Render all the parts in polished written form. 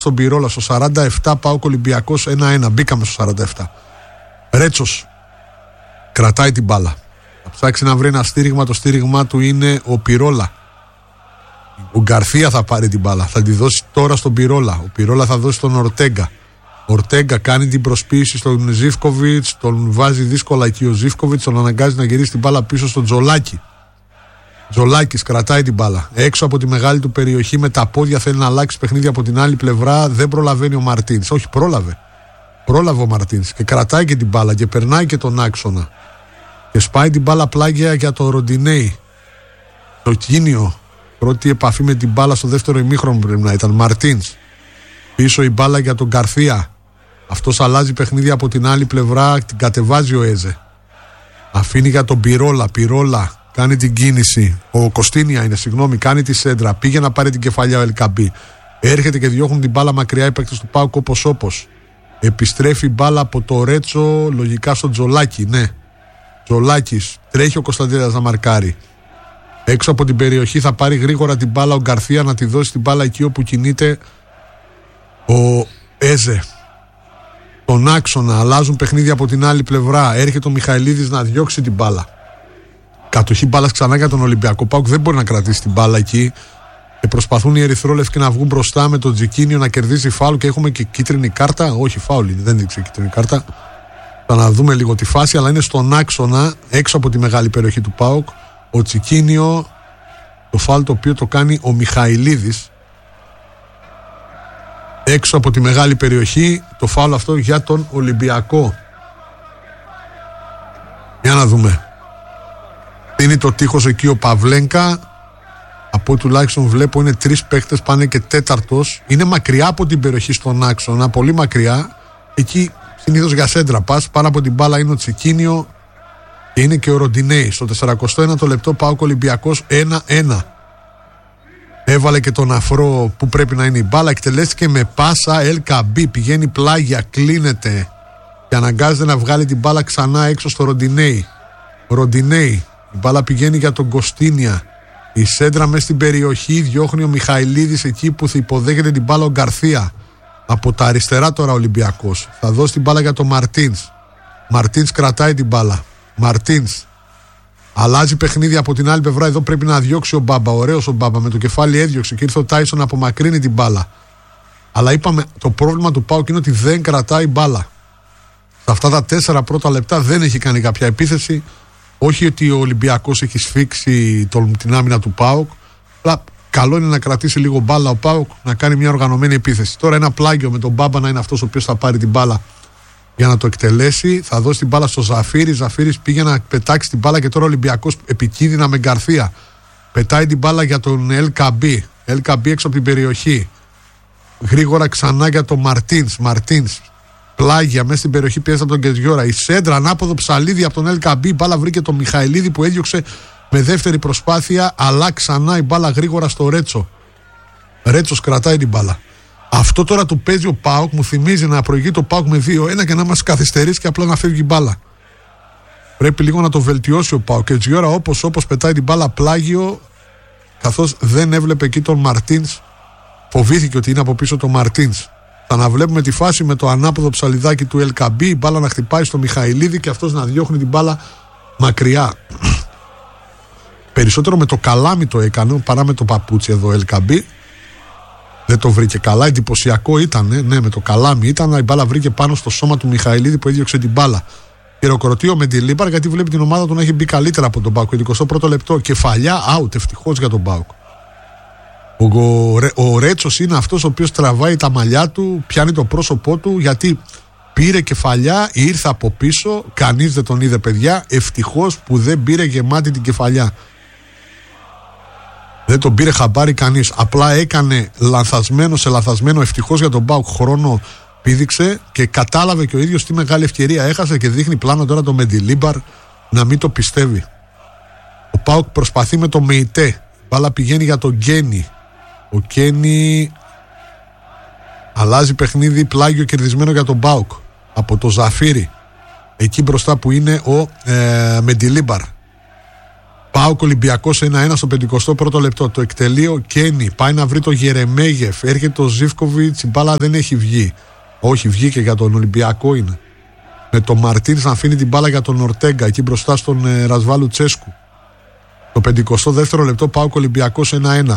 στον Πυρόλα. Στο 47 ΠΑΟΚ Ολυμπιακός 1-1. Μπήκαμε στο 47. Ρέτσος κρατάει την μπάλα. Θα ψάξει να βρει ένα στήριγμα. Το στήριγμά του είναι ο Πυρόλα. Ο Γκαρθία θα πάρει την μπάλα. Θα τη δώσει τώρα στον Πυρόλα. Ο Πυρόλα θα δώσει στον Ορτέγκα. Ο Ορτέγκα κάνει την προσποίηση στον Ζίβκοβιτς. Τον βάζει δύσκολα εκεί ο Ζίβκοβιτς. Τον αναγκάζει να γυρίσει την μπάλα πίσω στον Τζολάκη. Τζολάκης κρατάει την μπάλα. Έξω από τη μεγάλη του περιοχή με τα πόδια θέλει να αλλάξει παιχνίδι από την άλλη πλευρά. Δεν προλαβαίνει ο Μαρτίνς. Όχι, πρόλαβε. Πρόλαβε ο Μαρτίνς και κρατάει και την μπάλα και περνάει και τον άξονα. Και σπάει την μπάλα πλάγια για το Ροντινέι. Το Κίνιο. Πρώτη επαφή με την μπάλα στο δεύτερο ημίχρονο πρέπει να ήταν. Μαρτίνς. Πίσω η μπάλα για τον Γκαρθία. Αυτός αλλάζει παιχνίδι από την άλλη πλευρά. Την κατεβάζει ο Έζε. Αφήνει για τον Πυρόλα. Πυρόλα κάνει την κίνηση. Ο Κωστίνια είναι, συγγνώμη, κάνει τη σέντρα. Πήγε να πάρει την κεφαλιά ο Ελκαμπή. Έρχεται και διώχνουν την μπάλα μακριά οι παίκτες του ΠΑΟΚ όπως. Επιστρέφει η μπάλα από το Ρέτσο λογικά στο Τζολάκη. Ναι. Τζολάκης. Τρέχει ο Κωνσταντίνας να μαρκάρει. Έξω από την περιοχή θα πάρει γρήγορα την μπάλα ο Γκαρθία να τη δώσει την μπάλα εκεί όπου κινείται ο Έζε. Τον άξονα. Αλλάζουν παιχνίδια από την άλλη πλευρά. Έρχεται ο Μιχαηλίδης να διώξει την μπάλα. Κατοχή μπάλας ξανά για τον Ολυμπιακό. ΠΑΟΚ δεν μπορεί να κρατήσει την μπάλα εκεί. Και προσπαθούν οι ερυθρόλευκοι να βγουν μπροστά με τον Τζικίνιο να κερδίσει φάουλ και έχουμε και κίτρινη κάρτα. Όχι, φάουλ είναι, δεν δείξει κίτρινη κάρτα. Θα να δούμε λίγο τη φάση, αλλά είναι στον άξονα έξω από τη μεγάλη περιοχή του ΠΑΟΚ. Ο Τζικίνιο, το φάουλ το οποίο το κάνει ο Μιχαηλίδης. Έξω από τη μεγάλη περιοχή, το φάουλ αυτό για τον Ολυμπιακό. Για να δούμε. Είναι το τείχος εκεί ο Παυλένκα. Από τουλάχιστον βλέπω είναι 3 παίκτες, πάνε και 4ος. Είναι μακριά από την περιοχή στον άξονα, πολύ μακριά. Εκεί συνήθως για σέντρα πας. Πάνω από την μπάλα είναι ο Τσικίνιο και είναι και ο Ροντινέι. Στο 49ο λεπτό ΠΑΟΚ Ολυμπιακός 1-1. Έβαλε και τον αφρό που πρέπει να είναι η μπάλα. Εκτελέστηκε με πάσα Ελκαμπή. Πηγαίνει πλάγια, κλείνεται και αναγκάζεται να βγάλει την μπάλα ξανά έξω στο Ροντινέι. Ροντινέι. Η μπάλα πηγαίνει για τον Κωστίνια. Η σέντρα μέσα στην περιοχή διώχνει ο Μιχαηλίδης εκεί που θα υποδέχεται την μπάλα ο Γκαρθία. Από τα αριστερά τώρα ο Ολυμπιακός. Θα δώσει την μπάλα για τον Μαρτίνς. Μαρτίνς κρατάει την μπάλα. Μαρτίνς. Αλλάζει παιχνίδι από την άλλη πλευρά. Εδώ πρέπει να διώξει ο Μπάμπα. Ωραίος ο Μπάμπα. Με το κεφάλι έδιωξε και ήρθε ο Τάισον να απομακρύνει την μπάλα. Αλλά είπαμε το πρόβλημα του ΠΑΟΚ είναι ότι δεν κρατάει μπάλα. Σε αυτά τα 4 πρώτα λεπτά δεν έχει κάνει κάποια επίθεση. Όχι ότι ο Ολυμπιακός έχει σφίξει την άμυνα του ΠΑΟΚ. Αλλά καλό είναι να κρατήσει λίγο μπάλα ο ΠΑΟΚ, να κάνει μια οργανωμένη επίθεση. Τώρα ένα πλάγιο με τον Μπάμπα να είναι αυτός ο οποίος θα πάρει την μπάλα για να το εκτελέσει. Θα δώσει την μπάλα στο Ζαφίρι. Ζαφίρις πήγε να πετάξει την μπάλα και τώρα ο Ολυμπιακός επικίνδυνα με Γκαρθία. Πετάει την μπάλα για τον Ελκαμπή. Ελκαμπή έξω από την περιοχή. Γρήγορα ξανά για τον Μαρτίνς. Μαρτίνς. Πλάγια μέσα στην περιοχή πιέζεται από τον Κετζιόρα. Η σέντρα ανάποδο ψαλίδι από τον Ελκαμπή. Η μπάλα βρήκε τον Μιχαηλίδη που έδιωξε με δεύτερη προσπάθεια. Αλλά ξανά η μπάλα γρήγορα στο Ρέτσο. Ρέτσος κρατάει την μπάλα. Αυτό τώρα του παίζει ο ΠΑΟΚ. Μου θυμίζει να προηγεί το ΠΑΟΚ με 2-1 και να μας καθυστερήσει και απλά να φεύγει η μπάλα. Πρέπει λίγο να το βελτιώσει ο ΠΑΟΚ. Κετζιόρα όπως πετάει την μπάλα πλάγιο, καθώς δεν έβλεπε εκεί τον Μαρτίνς. Φοβήθηκε ότι είναι από πίσω τον Μαρτίνς. Θα αναβλέπουμε τη φάση με το ανάποδο ψαλιδάκι του Ελκαμπή, η μπάλα να χτυπάει στο Μιχαηλίδη και αυτός να διώχνει την μπάλα μακριά. Περισσότερο με το καλάμι το έκανε παρά με το παπούτσι εδώ Ελκαμπή. Δεν το βρήκε καλά, εντυπωσιακό ήταν. Ναι, με το καλάμι ήταν, η μπάλα βρήκε πάνω στο σώμα του Μιχαηλίδη που έδιωξε την μπάλα. Χειροκροτεί ο Μεντιλίμπαρ γιατί βλέπει την ομάδα του να έχει μπει καλύτερα από τον ΠΑΟΚ. 21ο λεπτό, κεφαλιά, out, ευτυχώς για τον ΠΑΟΚ. Ο Ρέτσος είναι αυτός ο οποίος τραβάει τα μαλλιά του, πιάνει το πρόσωπό του γιατί πήρε κεφαλιά, ήρθε από πίσω, κανείς δεν τον είδε παιδιά, ευτυχώς που δεν πήρε γεμάτη την κεφαλιά. Δεν τον πήρε χαμπάρι κανείς, απλά έκανε λανθασμένο σε λανθασμένο, ευτυχώς για τον ΠΑΟΚ χρόνο πήδηξε και κατάλαβε και ο ίδιος τι μεγάλη ευκαιρία έχασε και δείχνει πλάνο τώρα το Μεντιλίμπαρ να μην το πιστεύει. Ο ΠΑΟΚ προσπαθεί με το Μεϊτέ, μπάλα πηγαίνει για τον Γκένι. Ο Κένι αλλάζει παιχνίδι, πλάγιο κερδισμένο για τον ΠΑΟΚ από το Ζαφίρι εκεί μπροστά που είναι ο Μεντιλίμπαρ. ΠΑΟΚ Ολυμπιακός 1-1 στο 51ο λεπτό. Το εκτελεί ο Κένι. Πάει να βρει το Γερεμέγεφ. Έρχεται ο Ζίβκοβιτς. Η μπάλα δεν έχει βγει. Όχι, βγήκε για τον Ολυμπιακό είναι. Με τον Μαρτίνς να αφήνει την μπάλα για τον Ορτέγκα εκεί μπροστά στον Ρασβάλου Τσέσκου. Το 52ο λεπτό ΠΑΟΚ Ολυμπιακός 1-1.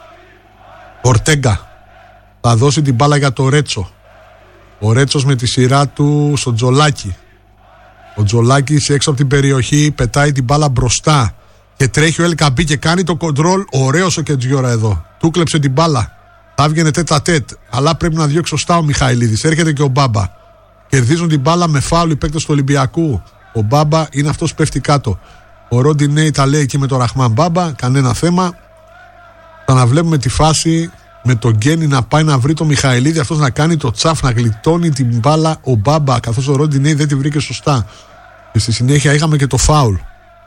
Ορτέγκα θα δώσει την μπάλα για το Ρέτσο. Ο Ρέτσος με τη σειρά του στο Τζολάκη. Ο Τζολάκης έξω από την περιοχή πετάει την μπάλα μπροστά και τρέχει ο Ελκαμπή και κάνει το κοντρόλ. Ωραίος ο Κετζιόρα εδώ. Του κλέψε την μπάλα. Θα βγαινε τέτα τέτ, αλλά πρέπει να διώξει σωστά ο Μιχαηλίδης. Έρχεται και ο Μπάμπα. Κερδίζουν την μπάλα με φάουλ οι παίκτες του Ολυμπιακού. Ο Μπάμπα είναι αυτός που πέφτει κάτω. Ο Ροντινέι τα λέει εκεί με τον Ραχμάν Μπάμπα. Κανένα θέμα. Ξαναβλέπουμε τη φάση με τον Γκένι να πάει να βρει τον Μιχαηλίδη. Αυτός να κάνει το τσαφ, να γλιτώνει την μπάλα ο Μπάμπα. Καθώς ο Ροντινέι δεν τη βρήκε σωστά. Και στη συνέχεια είχαμε και το φάουλ.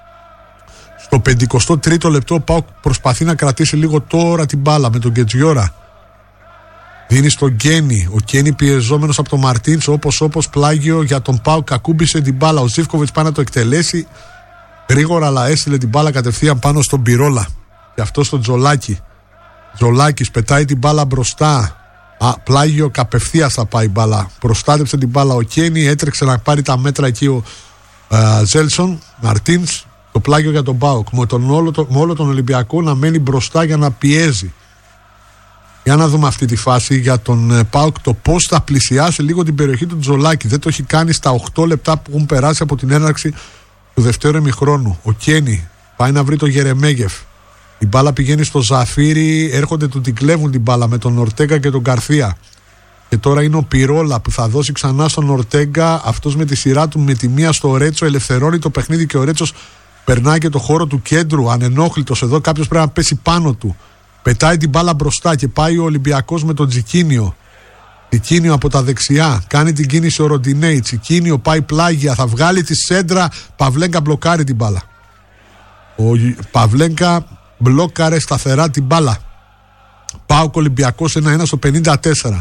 Στο 53ο λεπτό ο ΠΑΟΚ προσπαθεί να κρατήσει λίγο τώρα την μπάλα με τον Κετζιόρα. Δίνει στον Γκένι. Ο Γκένι πιεζόμενος από τον Μαρτίνς, όπως πλάγιο για τον ΠΑΟΚ, ακούμπησε την μπάλα. Ο Ζίβκοβιτς πάει να το εκτελέσει γρήγορα, αλλά έστειλε την μπάλα κατευθείαν πάνω στον Πυρόλα. Και αυτό στον Τζολάκη. Τζολάκης πετάει την μπάλα μπροστά. Πλάγιο καπευθείας θα πάει η μπάλα. Προστάτεψε την μπάλα ο Γκένι, έτρεξε να πάρει τα μέτρα εκεί ο Ζέλσον Μαρτίνς. Το πλάγιο για τον ΠΑΟΚ. Με όλο τον Ολυμπιακό να μένει μπροστά για να πιέζει. Για να δούμε αυτή τη φάση για τον ΠΑΟΚ, το πώς θα πλησιάσει λίγο την περιοχή του Τζολάκη. Δεν το έχει κάνει στα 8 λεπτά που έχουν περάσει από την έναρξη του δευτέρου ημιχρόνου. Ο Κένι πάει να βρει τον Γερεμέγεφ. Η μπάλα πηγαίνει στο Ζαφύρι, έρχονται του την κλέβουν την μπάλα με τον Ορτέγκα και τον Καρθία. Και τώρα είναι ο Πυρόλα που θα δώσει ξανά στον Ορτέγκα. Αυτός με τη σειρά του με τη μία στο Ρέτσο ελευθερώνει το παιχνίδι και ο Ρέτσος περνάει και το χώρο του κέντρου. Ανενόχλητος εδώ, κάποιος πρέπει να πέσει πάνω του. Πετάει την μπάλα μπροστά και πάει ο Ολυμπιακός με τον Τζικίνιο. Τζικίνιο από τα δεξιά. Κάνει την κίνηση ο Ροντινέι. Τζικίνιο πάει πλάγια. Θα βγάλει τη σέντρα. Παυλέγκα μπλοκάρει την μπάλα. Ο Παυλέγκα μπλόκαρε σταθερά την μπάλα. ΠΑΟΚ Ολυμπιακός 1-1 στο 54.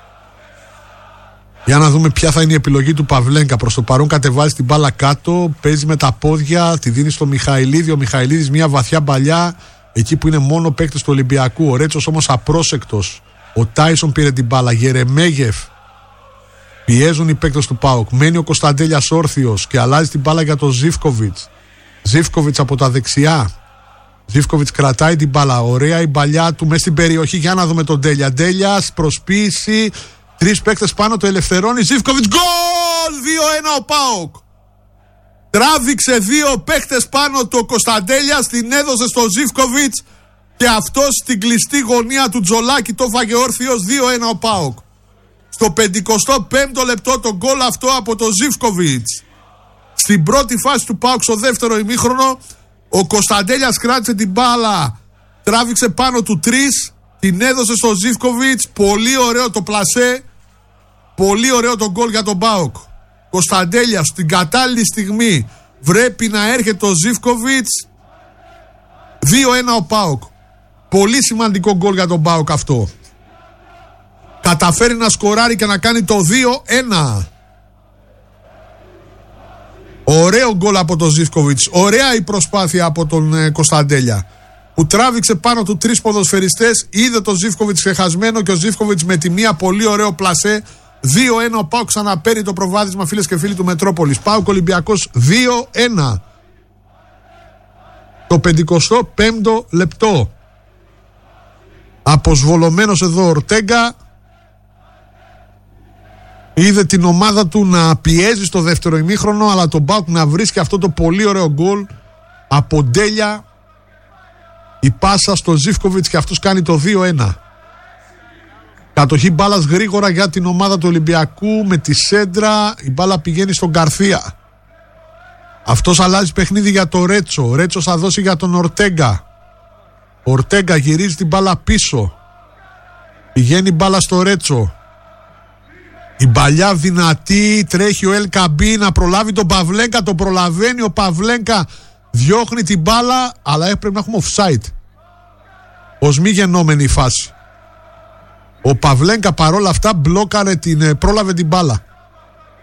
Για να δούμε ποια θα είναι η επιλογή του Παυλέγκα. Προς το παρόν κατεβάζει την μπάλα κάτω. Παίζει με τα πόδια. Τη δίνει στο Μιχαηλίδη. Ο Μιχαηλίδης μια βαθιά μπαλιά. Εκεί που είναι μόνο παίκτες του Ολυμπιακού. Ο Ρέτσος όμως απρόσεκτος. Ο Τάισον πήρε την μπάλα. Γερεμέγεφ. Πιέζουν οι παίκτες του ΠΑΟΚ. Μένει ο Κωνσταντέλιας όρθιος και αλλάζει την μπάλα για τον Ζίβκοβιτς. Ζίβκοβιτς από τα δεξιά. Ζίβκοβιτς κρατάει την μπάλα. Ωραία η μπαλιά του μέσα στην περιοχή. Για να δούμε τον Ντέλια. Ντέλιας, προσποίηση. 3 παίκτες πάνω, το ελευθερώνει. Ζίβκοβιτς, γκολ! 2-1 ο ΠΑΟΚ. Τράβηξε 2 παίκτες πάνω του ο Κωνσταντέλιας, την έδωσε στο Ζίβκοβιτς και αυτός στην κλειστή γωνία του Τζολάκη το φάγε όρθιος. 2-1 ο ΠΑΟΚ. Στο 55ο λεπτό το γκολ αυτό από το Ζίβκοβιτς. Στην πρώτη φάση του ΠΑΟΚ στο δεύτερο ημίχρονο ο Κωνσταντέλιας κράτησε την μπάλα, τράβηξε πάνω του 3, την έδωσε στο Ζίβκοβιτς. Πολύ ωραίο το πλασέ, πολύ ωραίο το γκολ για τον ΠΑΟΚ. Κωνσταντέλιας στην κατάλληλη στιγμή βρέπει να έρχεται ο Ζίβκοβιτς. 2-1 ο ΠΑΟΚ. Πολύ σημαντικό γκολ για τον ΠΑΟΚ αυτό. Καταφέρει να σκοράρει και να κάνει το 2-1. Ωραίο γκολ από τον Ζίβκοβιτς. Ωραία η προσπάθεια από τον Κωνσταντέλια που τράβηξε πάνω του 3 ποδοσφαιριστές. Είδε τον Ζίβκοβιτς ξεχασμένο και ο Ζίβκοβιτς με τη μία πολύ ωραίο πλασέ. 2-1 ο ΠΑΟΚ ξαναπαίρνει το προβάδισμα, φίλες και φίλοι του Μετρόπολης. ΠΑΟΚ Ολυμπιακός 2-1. Το 55ο λεπτό. Αποσβολωμένος εδώ ο Ορτέγκα. Είδε την ομάδα του να πιέζει στο δεύτερο ημίχρονο, αλλά τον ΠΑΟΚ να βρίσκει αυτό το πολύ ωραίο γκολ από Ντέλια. Η πάσα στο Ζίβκοβιτς και αυτός κάνει το 2-1. Κατοχή μπάλας γρήγορα για την ομάδα του Ολυμπιακού με τη σέντρα. Η μπάλα πηγαίνει στον Καρθία. Αυτός αλλάζει παιχνίδι για το Ρέτσο. Ο Ρέτσος θα δώσει για τον Ορτέγκα. Ο Ορτέγκα γυρίζει την μπάλα πίσω. Πηγαίνει μπάλα στο Ρέτσο. Η μπαλιά δυνατή. Τρέχει ο Ελκαμπή να προλάβει τον Παυλέγκα. Το προλαβαίνει ο Παυλέγκα. Διώχνει την μπάλα. Αλλά έπρεπε να έχουμε offside. Ως μη γεννόμενη η φάση. Ο Παυλέγκα παρόλα αυτά μπλόκαρε πρόλαβε την μπάλα.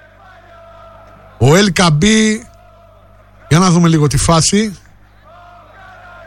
Ο Ελκαμπή. Για να δούμε λίγο τη φάση.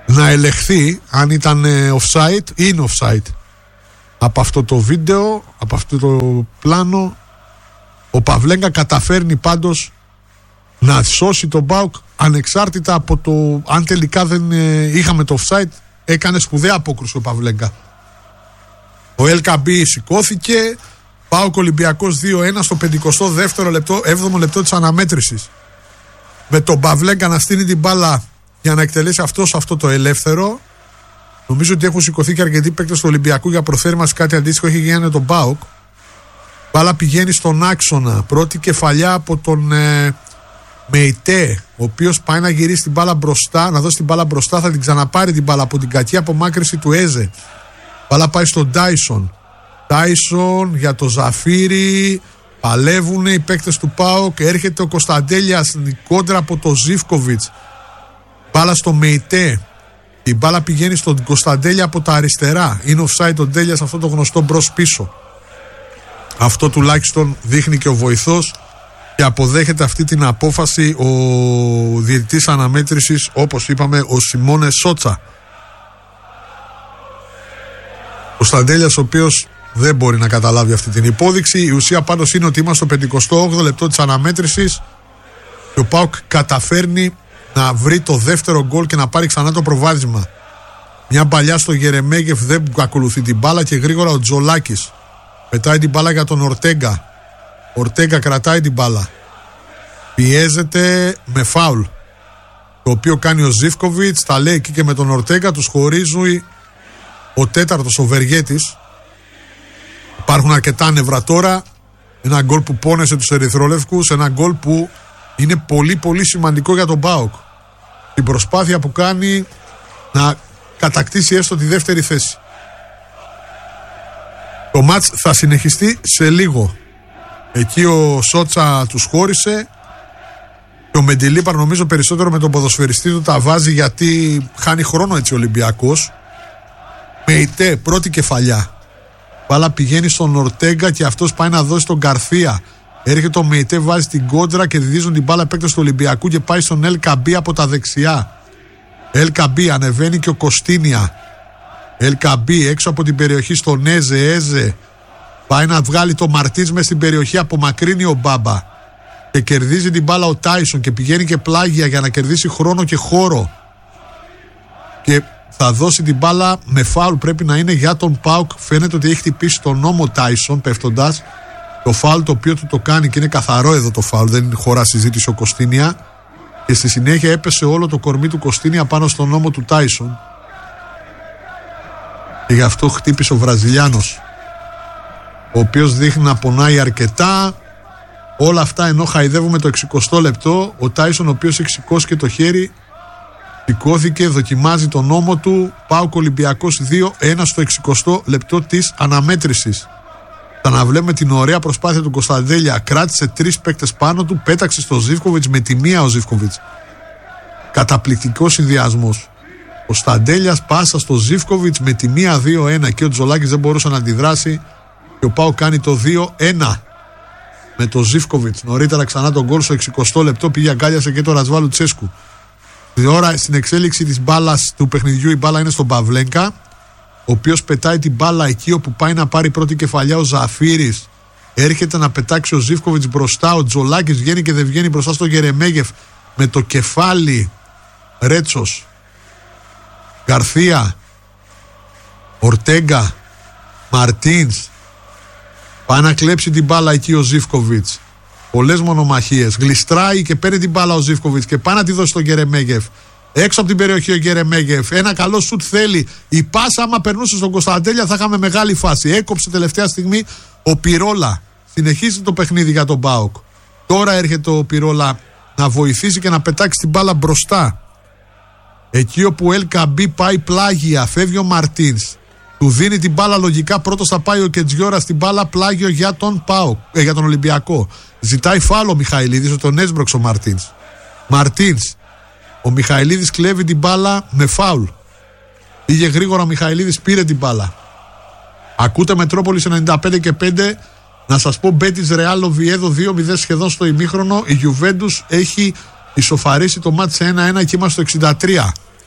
να ελεγχθεί αν ήταν offside. Είναι offside από αυτό το βίντεο, από αυτό το πλάνο. Ο Παυλέγκα καταφέρνει πάντως να σώσει τον ΠΑΟΚ ανεξάρτητα από το αν τελικά δεν είχαμε το offside. Έκανε σπουδαία απόκρουση ο Παυλέγκα. Ο Ελκαμπή σηκώθηκε. ΠΑΟΚ Ολυμπιακός 2-1 στο 52ο λεπτό, 7ο λεπτό της αναμέτρησης. Με τον Παυλέγκα να στείνει την μπάλα για να εκτελέσει αυτό το ελεύθερο. Νομίζω ότι έχουν σηκωθεί και αρκετοί παίκτες του Ολυμπιακού για προθέρμανση, κάτι αντίστοιχο έχει γίνει τον ΠΑΟΚ. Μπάλα πηγαίνει στον άξονα. Πρώτη κεφαλιά από τον Μεϊτέ, ο οποίος πάει να γυρίσει την μπάλα μπροστά, να δώσει την μπάλα μπροστά, θα την ξαναπάρει την μπάλα από την κακή απομάκρυση του Έζε. Μπάλα πάει στον Τάισον. Τάισον για το Ζαφύρι. Παλεύουν οι παίκτες του ΠΑΟΚ. Έρχεται ο Κωνσταντέλιας κόντρα από το Ζίβκοβιτς. Μπάλα στο Μεϊτέ. Η μπάλα πηγαίνει στον Κωνσταντέλια από τα αριστερά. Είναι offside ο Ντέλια σε αυτό το γνωστό μπρος πίσω. Αυτό τουλάχιστον δείχνει και ο βοηθός και αποδέχεται αυτή την απόφαση ο διαιτητής αναμέτρησης, όπως είπαμε, ο Σιμώνε Σότσα. Ο Κωνσταντέλιας, ο οποίος δεν μπορεί να καταλάβει αυτή την υπόδειξη. Η ουσία πάντως είναι ότι είμαστε στο 58ο λεπτό της αναμέτρησης και ο ΠΑΟΚ καταφέρνει να βρει το δεύτερο γκολ και να πάρει ξανά το προβάδισμα. Μια παλιά στο Γερεμέγεφ, δεν ακολουθεί την μπάλα και γρήγορα ο Τζολάκης πετάει την μπάλα για τον Ορτέγκα. Ορτέγκα κρατάει την μπάλα, πιέζεται με φάουλ, το οποίο κάνει ο Ζίβκοβιτς, τα λέει εκεί και με τον Ορτέγκα, τους χωρίζει ο τέταρτος, ο Βεργέτης. Υπάρχουν αρκετά νεύρα τώρα. Ένα γκολ που πόνεσε τους ερυθρόλευκους, ένα γκολ που είναι πολύ πολύ σημαντικό για τον ΠΑΟΚ. Την προσπάθεια που κάνει να κατακτήσει έστω τη δεύτερη θέση. Το μάτς θα συνεχιστεί σε λίγο. Εκεί ο Σότσα τους χώρισε και ο Μεντιλίπαρ νομίζω περισσότερο με τον ποδοσφαιριστή του τα βάζει, γιατί χάνει χρόνο έτσι ο Ολυμπιακός. Μεϊτέ, πρώτη κεφαλιά. Μπάλα πηγαίνει στον Ορτέγκα και αυτός πάει να δώσει τον Γκαρθία. Έρχεται ο Μεϊτέ, βάζει την κόντρα και διδίζουν την μπάλα παίκτες του Ολυμπιακού και πάει στον Ελκαμπή από τα δεξιά. Ελκαμπή, ανεβαίνει και ο Κωστίνια. Ελκαμπή έξω από την περιοχή στον Έζε. Πάει να βγάλει το Μαρτίνς μες στην περιοχή, απομακρύνει ο Μπάμπα και κερδίζει την μπάλα ο Τάισον και πηγαίνει και πλάγια για να κερδίσει χρόνο και χώρο. Και θα δώσει την μπάλα με φάουλ, πρέπει να είναι για τον ΠΑΟΚ. Φαίνεται ότι έχει χτυπήσει τον νόμο Τάισον πέφτοντας. Το φάουλ το οποίο του το κάνει και είναι καθαρό εδώ το φάουλ, δεν χωρά συζήτηση ο Κωστίνια. Και στη συνέχεια έπεσε όλο το κορμί του Κωστίνια πάνω στον νόμο του Τάισον. Και γι' αυτό χτύπησε ο Βραζιλιάνος, ο οποίος δείχνει να πονάει αρκετά. Όλα αυτά ενώ χαϊδεύουμε το 60ο λεπτό. Ο Τάισον, ο οποίος έχει σηκώσει και το χέρι, σηκώθηκε, δοκιμάζει τον νόμο του. ΠΑΟΚ Ολυμπιακός 2-1 στο 60ο λεπτό της αναμέτρησης. Ξαναβλέπουμε την ωραία προσπάθεια του Κωνσταντέλια. Κράτησε 3 παίκτες πάνω του, πέταξε στο Ζίβκοβιτς με τη μία ο Ζίβκοβιτς. Καταπληκτικός συνδυασμός. Ο Σταντέλιας πάσα στο Ζίβκοβιτς με τη μία 2-1 και ο Τζολάκης δεν μπορούσε να αντιδράσει. Και ο ΠΑΟΚ κάνει το 2-1 με το Ζίβκοβιτς. Νωρίτερα ξανά τον γκολ στο 60ο λεπτό, πήγε αγκάλιασε και το Ρασβάλου Τσέσκου. Τώρα στην εξέλιξη της μπάλας του παιχνιδιού η μπάλα είναι στον Παυλέγκα, ο οποίος πετάει την μπάλα εκεί όπου πάει να πάρει πρώτη κεφαλιά ο Ζαφύρης. Έρχεται να πετάξει ο Ζίβκοβιτς μπροστά, ο Τζολάκης βγαίνει και δεν βγαίνει μπροστά στο Γερεμέγεφ με το κεφάλι. Ρέτσος, Γκαρθία, Ορτέγκα, Μαρτίνς. Πάει να κλέψει την μπάλα εκεί ο Ζίβκοβιτς. Πολλές μονομαχίες. Γλιστράει και παίρνει την μπάλα ο Ζίβκοβιτς και πάει να τη δώσει στον Γερεμέγεφ. Έξω από την περιοχή ο Γερεμέγεφ. Ένα καλό σουτ θέλει. Η πάσα, άμα περνούσε στον Κωνσταντέλια, θα είχαμε μεγάλη φάση. Έκοψε τελευταία στιγμή ο Πυρόλα. Συνεχίζει το παιχνίδι για τον ΠΑΟΚ. Τώρα έρχεται ο Πυρόλα να βοηθήσει και να πετάξει την μπάλα μπροστά. Εκεί όπου ο Ελκαμπή πάει πλάγια, φεύγει ο Μαρτίνς. Του δίνει την μπάλα λογικά. Πρώτος θα πάει ο Κετζιόρα στην μπάλα, πλάγιο για τον ΠΑΟΚ, για τον Ολυμπιακό. Ζητάει φάουλο ο Μιχαηλίδης, τον έσμπρωξε ο Μαρτίνς. Μαρτίνς. Ο Μιχαηλίδης κλέβει την μπάλα με φάουλ. Πήγε γρήγορα ο Μιχαηλίδης, πήρε την μπάλα. Ακούτε Μετρόπολης 95,5. Να σας πω, Μπέτις Ρεάλ Οβιέδο 2-0 σχεδόν στο ημίχρονο. Η Γιουβέντους έχει ισοφαρίσει το μάτς 1-1 και είμαστε στο 63.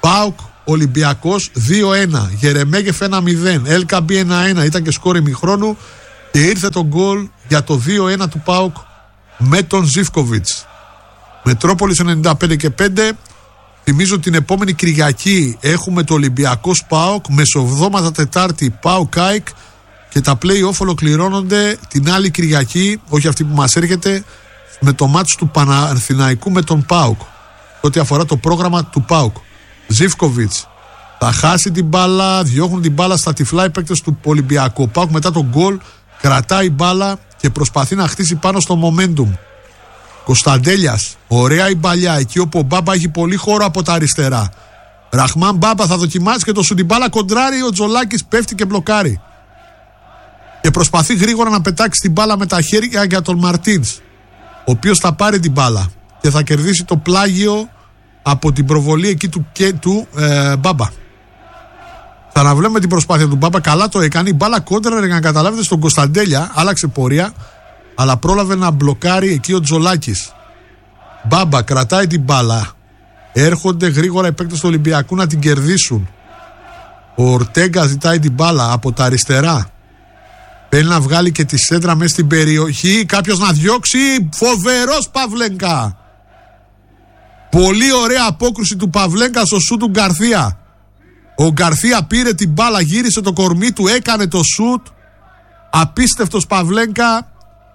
ΠΑΟΚ Ολυμπιακός 2-1, Γερεμέγεφ 1-0, Ελκαμπή 1-1, ήταν και σκόρ ημιχρόνου και ήρθε το γκολ για το 2-1 του ΠΑΟΚ με τον Ζίβκοβιτς. Μετρόπολης 95 και 5. Θυμίζω την επόμενη Κυριακή έχουμε το Ολυμπιακός ΠΑΟΚ, μεσοβδόματα Τετάρτη ΠΑΟΚ ΑΕΚ και τα play-off ολοκληρώνονται την άλλη Κυριακή, όχι αυτή που μας έρχεται, με το μάτς του Παναθηναϊκού με τον ΠΑΟΚ. Ό,τι αφορά το πρόγραμμα του ΠΑΟΚ. Ζίβκοβιτς θα χάσει την μπάλα, διώχνουν την μπάλα στα τυφλά οι παίκτες του Ολυμπιακού. Ο ΠΑΟΚ μετά τον γκολ κρατάει μπάλα και προσπαθεί να χτίσει πάνω στο momentum. Κωνσταντέλιας, ωραία η μπαλιά, εκεί όπου ο Μπάμπα έχει πολύ χώρο από τα αριστερά. Ραχμάν Μπάμπα θα δοκιμάσει και το σου την μπάλα κοντράρει, ο Τζολάκης πέφτει και μπλοκάρει. Και προσπαθεί γρήγορα να πετάξει την μπάλα με τα χέρια για τον Μαρτίνς, ο οποίος θα πάρει την μπάλα και θα κερδίσει το πλάγιο από την προβολή εκεί του Μπάμπα. Θα αναβλέπουμε την προσπάθεια του Μπάμπα, καλά το έκανε. Η μπάλα κόντρα, για να καταλάβετε, στον Κωνσταντέλια, άλλαξε πορεία, αλλά πρόλαβε να μπλοκάρει εκεί ο Τζολάκης. Μπάμπα κρατάει την μπάλα. Έρχονται γρήγορα οι παίκτες του Ολυμπιακού να την κερδίσουν. Ο Ορτέγκα ζητάει την μπάλα από τα αριστερά. Θέλει να βγάλει και τη σέντρα μέσα στην περιοχή. Κάποιος να διώξει. Φοβερός Παυλέγκα. Πολύ ωραία απόκρουση του Παυλέγκα στο σούτ του Γκαρθία. Ο Γκαρθία πήρε την μπάλα, γύρισε το κορμί του, έκανε το σούτ. Απίστευτος Παυλέγκα.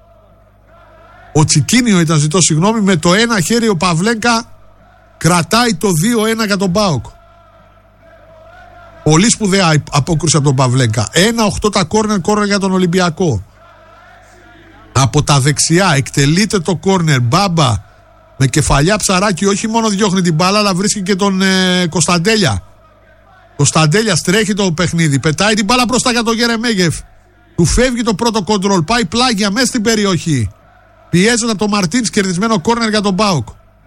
Ο Τσικίνιο ήταν, ζητώ συγγνώμη, με το ένα χέρι ο Παυλέγκα κρατάει το 2-1 για τον ΠΑΟΚ. Πολύ σπουδαία απόκρουση από τον Παυλέγκα. 1-8 τα κόρνερ για τον Ολυμπιακό. Από τα δεξιά εκτελείται το κόρνερ. Μπάμπα με κεφαλιά ψαράκι, όχι μόνο διώχνει την μπάλα, αλλά βρίσκει και τον Κωνσταντέλια. Κωνσταντέλιας τρέχει το παιχνίδι, πετάει την μπάλα μπροστά για τον Γερεμέγεφ. Του φεύγει το πρώτο κοντρόλ, πάει πλάγια μέσα στην περιοχή. Πιέζονται από τον Μαρτίνς, κερδισμένο κόρνερ για τον ΠΑΟΚ.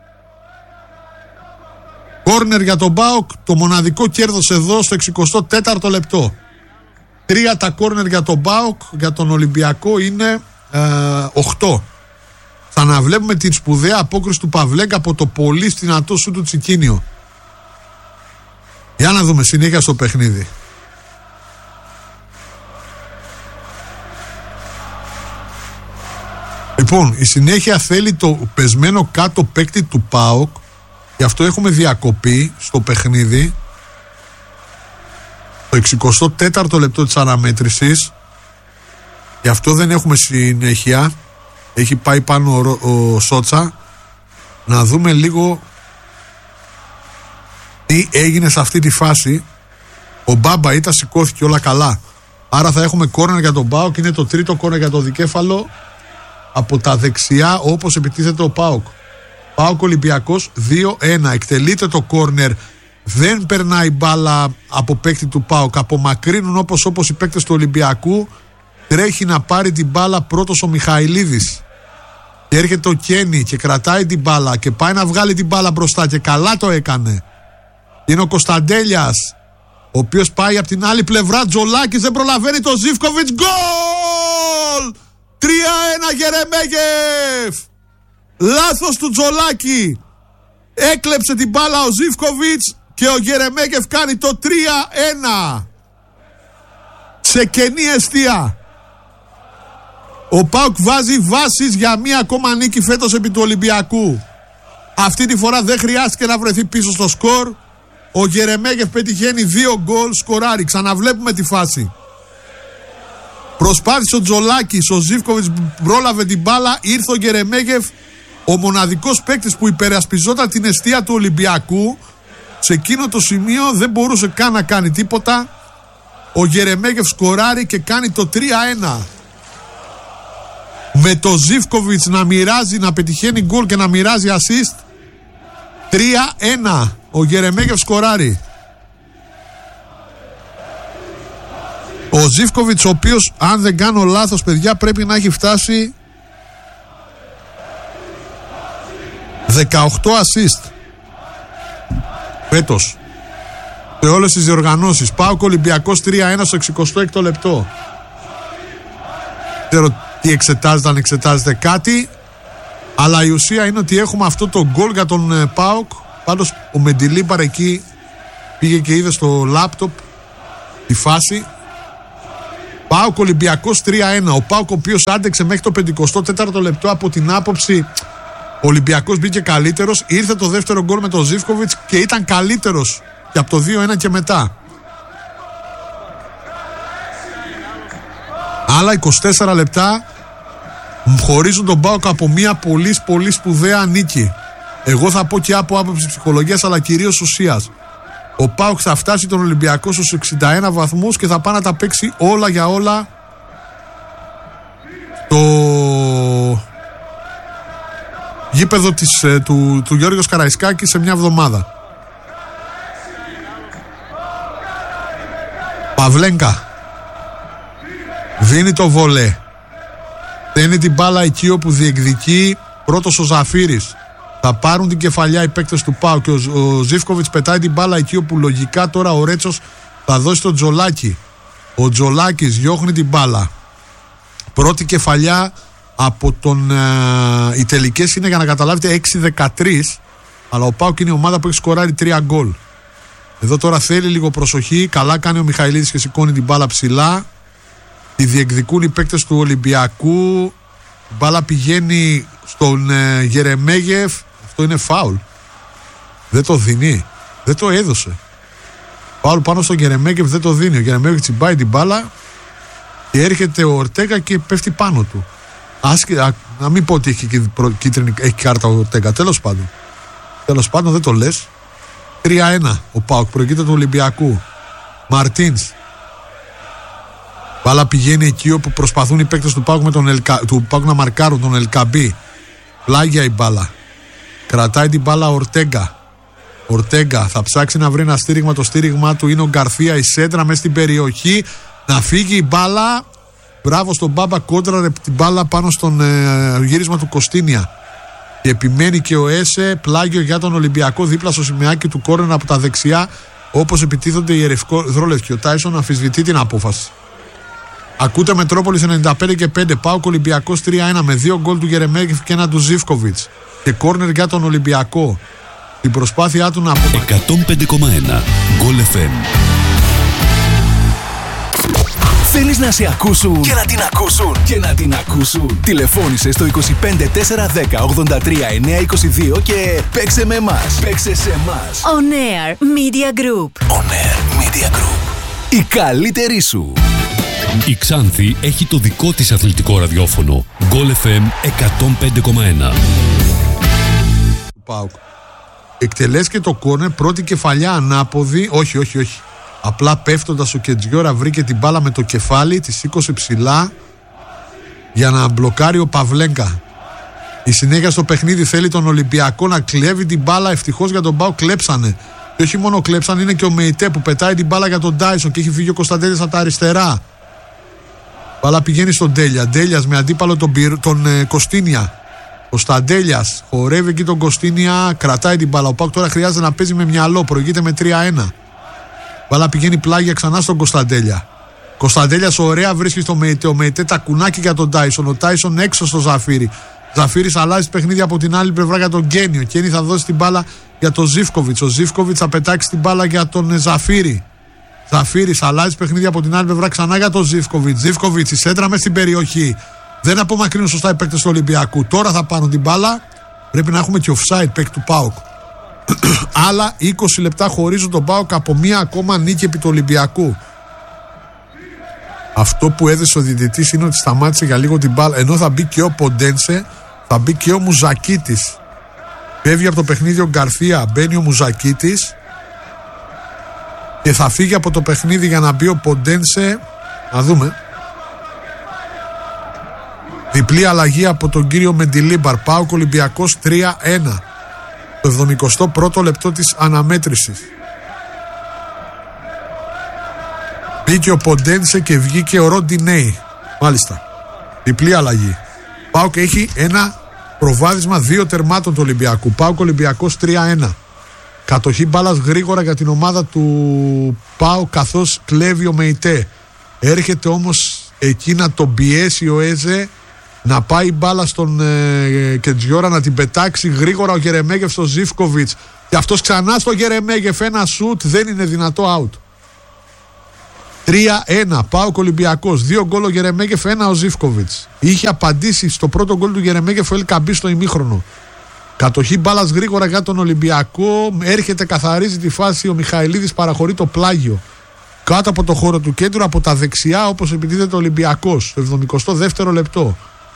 Κόρνερ για τον ΠΑΟΚ, το μοναδικό κέρδος εδώ στο 64ο λεπτό. 3 τα κόρνερ για τον ΠΑΟΚ, για τον Ολυμπιακό είναι 8. Θα αναβλέπουμε την σπουδαία απόκριση του Παυλέγκα από το πολύ δυνατό σου του Τσικίνιο. Για να δούμε συνέχεια στο παιχνίδι. Λοιπόν, η συνέχεια θέλει το πεσμένο κάτω παίκτη του ΠΑΟΚ. Γι' αυτό έχουμε διακοπή στο παιχνίδι. Το 64ο λεπτό της αναμέτρησης. Γι' αυτό δεν έχουμε συνέχεια. Έχει πάει πάνω ο Σότσα. Να δούμε λίγο τι έγινε σε αυτή τη φάση. Ο Μπάμπα ήταν, σηκώθηκε όλα καλά. Άρα θα έχουμε κόρνερ για τον ΠΑΟΚ. Είναι το τρίτο κόρνερ για το δικέφαλο. Από τα δεξιά, όπως επιτίθεται ο ΠΑΟΚ. ΠΑΟΚ Ολυμπιακός 2-1. Εκτελείται το κόρνερ. Δεν περνάει μπάλα από παίκτη του ΠΑΟΚ. Απομακρύνουν όπως οι παίκτες του Ολυμπιακού. Τρέχει να πάρει την μπάλα πρώτος ο Μιχαηλίδης. Και έρχεται ο Κένι και κρατάει την μπάλα και πάει να βγάλει την μπάλα μπροστά. Και καλά το έκανε. Είναι ο Κωνσταντέλιας, ο οποίος πάει από την άλλη πλευρά. Τζολάκης δεν προλαβαίνει το Ζίβκοβιτς. Γκολ! 3-1 Γερεμέγεφ. Λάθος του Τζολάκη. Έκλεψε την μπάλα ο Ζίβκοβιτς και ο Γερεμέγεφ κάνει το 3-1 σε κενή εστία. Ο ΠΑΟΚ βάζει βάσεις για μία ακόμα νίκη φέτος επί του Ολυμπιακού. Αυτή τη φορά δεν χρειάστηκε να βρεθεί πίσω στο σκορ. Ο Γερεμέγεφ πετυχαίνει 2 γκολ, σκοράρει. Ξαναβλέπουμε τη φάση. Προσπάθησε ο Τζολάκης, ο Ζίβκοβιτς πρόλαβε την μπάλα, ήρθε ο Γερεμέγεφ, ο μοναδικός παίκτης που υπερασπιζόταν την εστία του Ολυμπιακού. Σε εκείνο το σημείο δεν μπορούσε καν να κάνει τίποτα. Ο Γερεμέγεφ σκοράρει και κάνει το 3-1. Με το Ζίβκοβιτς να μοιράζει, να πετυχαίνει γκολ και να μοιράζει assist. 3-1. Ο Γερεμέγεφ σκοράρει. Ο Ζίβκοβιτς, ο οποίος, αν δεν κάνω λάθος παιδιά, πρέπει να έχει φτάσει 18 assist φέτος σε όλες τις διοργανώσεις. ΠΑΟΚ Ολυμπιακός 3-1 στο 66ο λεπτό. Δεν ξέρω τι εξετάζεται, αν εξετάζεται κάτι, αλλά η ουσία είναι ότι έχουμε αυτό το γκολ για τον ΠΑΟΚ. Πάντως ο Μεντιλίμπαρ εκεί Πήγε και είδε στο λάπτοπ τη φάση. ΠΑΟΚ Ολυμπιακός 3-1. Ο ΠΑΟΚ ο οποίος άντεξε μέχρι το 54ο λεπτό από την άποψη ο Ολυμπιακός μπήκε καλύτερος. Ήρθε το δεύτερο γκολ με τον Ζίβκοβιτς και ήταν καλύτερος και από το 2-1 και μετά. Άλλα 24 λεπτά χωρίζουν τον ΠΑΟΚ από μια πολύ σπουδαία νίκη. Εγώ θα πω και από άποψη ψυχολογίας αλλά κυρίως ουσίας. Ο ΠΑΟΚ θα φτάσει τον Ολυμπιακό στους 61 βαθμούς και θα πάει να τα παίξει όλα για όλα το γήπεδο του Γιώργος Καραϊσκάκη σε μια εβδομάδα. Παυλένκα δίνει το βολέ, δίνει την μπάλα εκεί όπου διεκδικεί πρώτος ο Ζαφύρης. Θα πάρουν την κεφαλιά οι παίκτες του ΠΑΟΚ και ο Ζίβκοβιτς πετάει την μπάλα εκεί όπου λογικά τώρα ο Ρέτσος θα δώσει τον Τζολάκη. Ο Τζολάκης διώχνει την μπάλα. Πρώτη κεφαλιά από οι τελικές είναι, για να καταλάβετε, 6-13, αλλά ο ΠΑΟΚ είναι η ομάδα που έχει σκοράρει 3 γκολ. Εδώ τώρα θέλει λίγο προσοχή. Καλά κάνει ο Μιχαηλίδης και σηκώνει την μπάλα ψηλά. Τη διεκδικούν οι παίκτες του Ολυμπιακού. Η μπάλα πηγαίνει στον Γερεμέγεφ. Αυτό είναι φάουλ. Δεν το δίνει. Δεν το έδωσε. Φάουλ πάνω στον Γερεμέγεφ, δεν το δίνει. Ο Γερεμέγεφ τσιμπάει την μπάλα και έρχεται ο Ορτέγκα και πέφτει πάνω του. Να μην πω ότι έχει κάρτα ο Ορτέγκα. Τέλος πάντων δεν το λες. 3-1 ο ΠΑΟΚ, προηγείται του Ολυμπιακού. Μαρτίνς. Μπάλα πηγαίνει εκεί όπου προσπαθούν οι παίκτες του ΠΑΟΚ να μαρκάρουν τον Ελκαμπή. Πλάγια η μπάλα. Κρατάει την μπάλα ο Ορτέγκα θα ψάξει να βρει ένα στήριγμα. Το στήριγμα του είναι ο Γκαρθία. Η σέντρα μέσα στην περιοχή. Να φύγει η μπάλα. Μπράβο στον Μπάμπα, κόντραρε την μπάλα πάνω στον γύρισμα του Κωστίνια. Και επιμένει και ο Έσε. Πλάγιο για τον Ολυμπιακό δίπλα στο σημαίακι του κόρνερ από τα δεξιά. Όπως επιτίθονται οι ερυθρόλευκοι. Ο Τάισον αμφισβητεί την απόφαση. Ακούτε Μετρόπολης 95 και 5. ΠΑΟΚ Ολυμπιακός 3-1 με 2 γκολ του Γερεμέγεφ και ένα του Ζίβκοβιτς. Και κόρνερ για τον Ολυμπιακό. Την προσπάθειά του να απομακρυνθεί. 105,1 Γκολ FM. Θέλεις να σε ακούσουν και να την ακούσουν και να την ακούσουν? Τηλεφώνησε στο 25 410 83 922 και παίξε με εμάς. Παίξε σε εμάς. On Air Media Group. On Air Media Group. Η καλύτερη σου. Η Ξάνθη έχει το δικό της αθλητικό ραδιόφωνο. Γκολ FM 105,1. ΠΑΟΚ. Εκτελέσει και το κόρνερ, πρώτη κεφαλιά ανάποδη. Όχι. Απλά πέφτοντας ο Κετζιόρα βρήκε την μπάλα με το κεφάλι, τη σήκωσε ψηλά για να μπλοκάρει ο Παυλένκα. Η συνέχεια στο παιχνίδι θέλει τον Ολυμπιακό να κλέβει την μπάλα. Ευτυχώς για τον ΠΑΟΚ κλέψανε. Και όχι μόνο κλέψανε, είναι και ο Μεϊτέ που πετάει την μπάλα για τον Τάισον και έχει φύγει ο Κωνσταντέλιας από τα αριστερά. Μπάλα πηγαίνει στον Τέλια. Ντέλιας με αντίπαλο τον Κωστίνια. Ο Σταντέλιας χορεύει εκεί τον Κωστίνια, κρατάει την μπάλα. Ο ΠΑΟΚ τώρα χρειάζεται να παίζει με μυαλό. Προηγείται με 3-1. Μπάλα πηγαίνει πλάγια ξανά στον Κωνσταντέλια. Κωνσταντέλιας ωραία βρίσκει στο Μεϊτέ. Ο Μεϊτέ τα κουνάκι για τον Τάισον. Ο Τάισον έξω στο Ζαφύρι. Ζαφύρης αλλάζει παιχνίδι από την άλλη πλευρά για τον Γκένι. Ο Γκένι θα δώσει την μπάλα για τον Ζίβκοβιτς. Ο Ζίβκοβιτς θα πετάξει την μπάλα για τον Ζαφύρι. Ζαφύρης αλλάζει παιχνίδι από την άλλη πλευρά ξανά για τον Ζίβκοβιτς. Ζίβκοβιτς η σέντρα μες στην περιοχή. Δεν απομακρύνουν σωστά οι παίκτες του Ολυμπιακού. Τώρα θα πάρουν την μπάλα. Πρέπει να έχουμε και offside παίκτη του ΠΑΟΚ. Άλλα 20 λεπτά χωρίζουν τον ΠΑΟΚ από μία ακόμα νίκη επί του Ολυμπιακού. Αυτό που έδεσε ο διαιτητής είναι ότι σταμάτησε για λίγο την μπάλα. Ενώ θα μπει και ο Ποντένσε, θα μπει και ο Μουζακίτης. Φεύγει από το παιχνίδι ο Γκαρθία, μπαίνει ο Μουζακίτης και θα φύγει από το παιχνίδι για να μπει ο Ποντένσε. Να δούμε. Διπλή αλλαγή από τον κύριο Μεντιλίμπαρ. ΠΑΟΚ Ολυμπιακός 3-1. Το 71ο λεπτό της αναμέτρησης. Μπήκε ο Ποντένσε και βγήκε ο Ροντινέι. Μάλιστα. Διπλή αλλαγή. ΠΑΟΚ έχει ένα προβάδισμα 2 τερμάτων του Ολυμπιακού. ΠΑΟΚ Ολυμπιακός 3-1. Κατοχή μπάλας γρήγορα για την ομάδα του ΠΑΟΚ καθώς κλέβει ο Μεϊτέ. Έρχεται όμως εκεί να τον πιέσει ο Έζε να πάει η μπάλα στον Κετζιόρα να την πετάξει γρήγορα ο Γερεμέγεφ στο Ζίβκοβιτς και αυτός ξανά στο Γερεμέγεφ, ένα σουτ, δεν είναι δυνατό, out. 3-1 ΠΑΟΚ Ολυμπιακός, 2 γκολ ο Γερεμέγεφ, 1 ο Ζίβκοβιτς. Είχε απαντήσει στο πρώτο γκολ του Γερεμέγεφ ο Ελκαμπή στο ημίχρονο. Κατοχή μπάλας γρήγορα για τον Ολυμπιακό, έρχεται, καθαρίζει τη φάση, ο Μιχαηλίδης παραχωρεί το πλάγιο κάτω από το χώρο του κέντρου, από τα δεξιά, όπως επιτίθεται ο Ολυμπιακός, το 72ο λεπτό.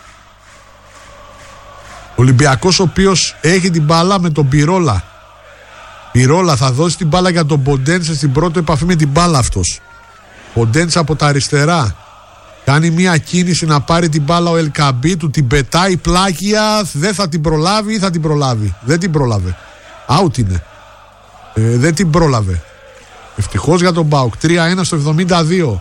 Ο Ολυμπιακός, ο οποίος έχει την μπάλα με τον Πυρόλα. Πυρόλα θα δώσει την μπάλα για τον Ποντένσε στην πρώτη επαφή με την μπάλα αυτός. Ποντένσε από τα αριστερά. Κάνει μια κίνηση να πάρει την μπάλα ο Ελκαμπή, του την πετάει πλάγια, δεν θα την προλάβει ή θα την προλάβει. Δεν την πρόλαβε. Out είναι. Δεν την πρόλαβε. Ευτυχώς για τον ΠΑΟΚ. 3-1 στο 72.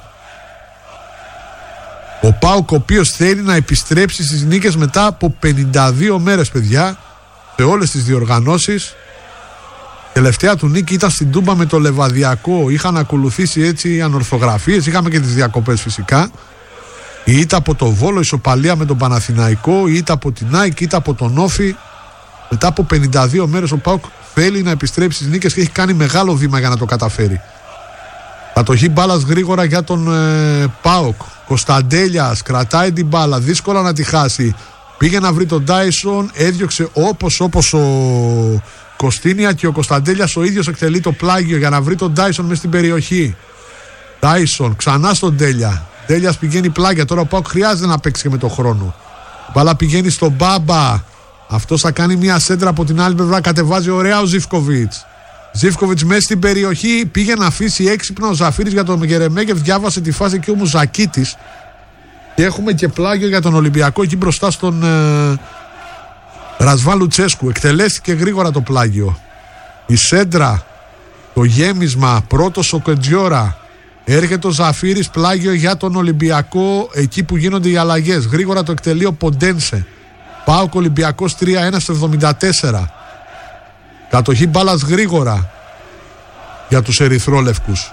Ο ΠΑΟΚ, ο οποίος θέλει να επιστρέψει στις νίκες μετά από 52 μέρες, παιδιά, σε όλες τις διοργανώσεις. Τελευταία του νίκη ήταν στην Τούμπα με το Λεβαδιακό. Είχαν ακολουθήσει έτσι ανορθογραφίες. Είχαμε και τις διακοπές φυσικά. Η ήττα από το Βόλο, ισοπαλία με τον Παναθηναϊκό, η ήττα από την ΑΕΚ, η ήττα από τον Όφη. Μετά από 52 μέρες ο ΠΑΟΚ θέλει να επιστρέψει στις νίκες και έχει κάνει μεγάλο βήμα για να το καταφέρει. Κατοχή μπάλας γρήγορα για τον ΠΑΟΚ. Κωνσταντέλιας κρατάει την μπάλα, δύσκολα να τη χάσει. Πήγε να βρει τον Ντάισον, έδιωξε όπως ο Κωστίνια και ο Κωνσταντέλιας ο ίδιος εκτελεί το πλάγιο για να βρει τον Ντάισον μέσα στην περιοχή. Ντάισον ξανά στον Τέλια. Τέλιας πηγαίνει πλάγια. Τώρα ο ΠΑΟΚ χρειάζεται να παίξει και με τον χρόνο. Η μπάλα πηγαίνει στον Μπάμπα. Αυτός θα κάνει μια σέντρα από την άλλη πλευρά. Κατεβάζει ωραία ο Ζίβκοβιτς. Ζίβκοβιτς μέσα στην περιοχή. Πήγε να αφήσει έξυπνο ο Ζαφύρης για τον Γερεμέγεφ. Διάβασε τη φάση και ο Μουζακίτης. Και έχουμε και πλάγιο για τον Ολυμπιακό εκεί μπροστά στον Ρασβάν Λουτσέσκου. Εκτελέστηκε γρήγορα το πλάγιο. Η σέντρα, το γέμισμα, πρώτος ο Κετζιόρα. Έρχεται ο Ζαφύρης, πλάγιο για τον Ολυμπιακό εκεί που γίνονται οι αλλαγές. Γρήγορα το εκτελεί ο Ποντένσε. ΠΑΟΚ Ολυμπιακός 3-1 στο 74. Κατοχή μπάλας γρήγορα για τους ερυθρόλευκους.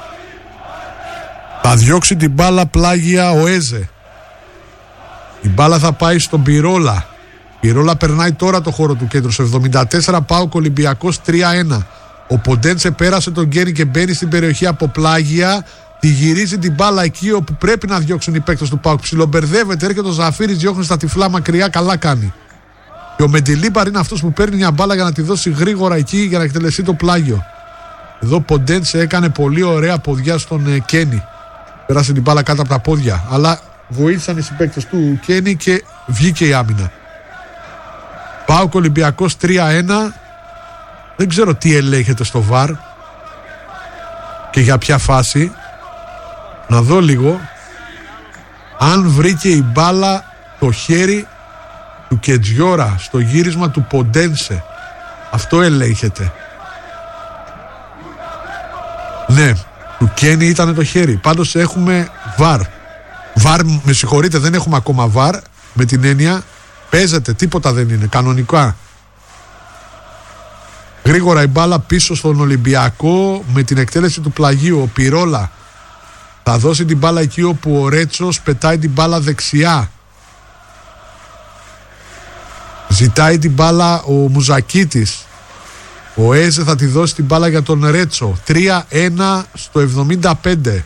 Θα διώξει την μπάλα πλάγια ο Έζε. Η μπάλα θα πάει στον Πυρόλα. Πυρόλα περνάει τώρα το χώρο του κέντρου. Στο 74 ΠΑΟΚ Ολυμπιακός 3-1. Ο Ποντένσε πέρασε τον Γκένι και μπαίνει στην περιοχή από πλάγια. Τη γυρίζει την μπάλα εκεί όπου πρέπει να διώξουν οι παίκτες του ΠΑΟΚ. Ψιλομπερδεύεται, έρχεται ο Ζαφύρης, διώχνει στα τυφλά μακριά, καλά κάνει. Και ο Μεντιλίμπαρ είναι αυτός που παίρνει μια μπάλα για να τη δώσει γρήγορα εκεί για να εκτελεστεί το πλάγιο. Εδώ ο Ποντένσε έκανε πολύ ωραία ποδιά στον Κένι. Πέρασε την μπάλα κάτω από τα πόδια. Αλλά βοήθησαν οι συμπαίκτες του Κένι και βγήκε η άμυνα. ΠΑΟΚ Ολυμπιακός 3-1. Δεν ξέρω τι ελέγχεται στο VAR και για ποια φάση. Να δω λίγο. Αν βρήκε η μπάλα το χέρι του Κετζιόρα στο γύρισμα του Ποντένσε. Αυτό ελέγχεται. Ναι, του Κένι ήταν το χέρι. Πάντως έχουμε VAR. VAR, με συγχωρείτε, δεν έχουμε ακόμα VAR. Με την έννοια παίζεται, τίποτα δεν είναι, κανονικά. Γρήγορα η μπάλα πίσω στον Ολυμπιακό με την εκτέλεση του πλαγίου. Ο Πυρόλα θα δώσει την μπάλα εκεί όπου ο Ρέτσος πετάει την μπάλα δεξιά. Ζητάει την μπάλα ο Μουζακίτης. Ο Έζε θα τη δώσει την μπάλα για τον Ρέτσο. 3-1 στο 75.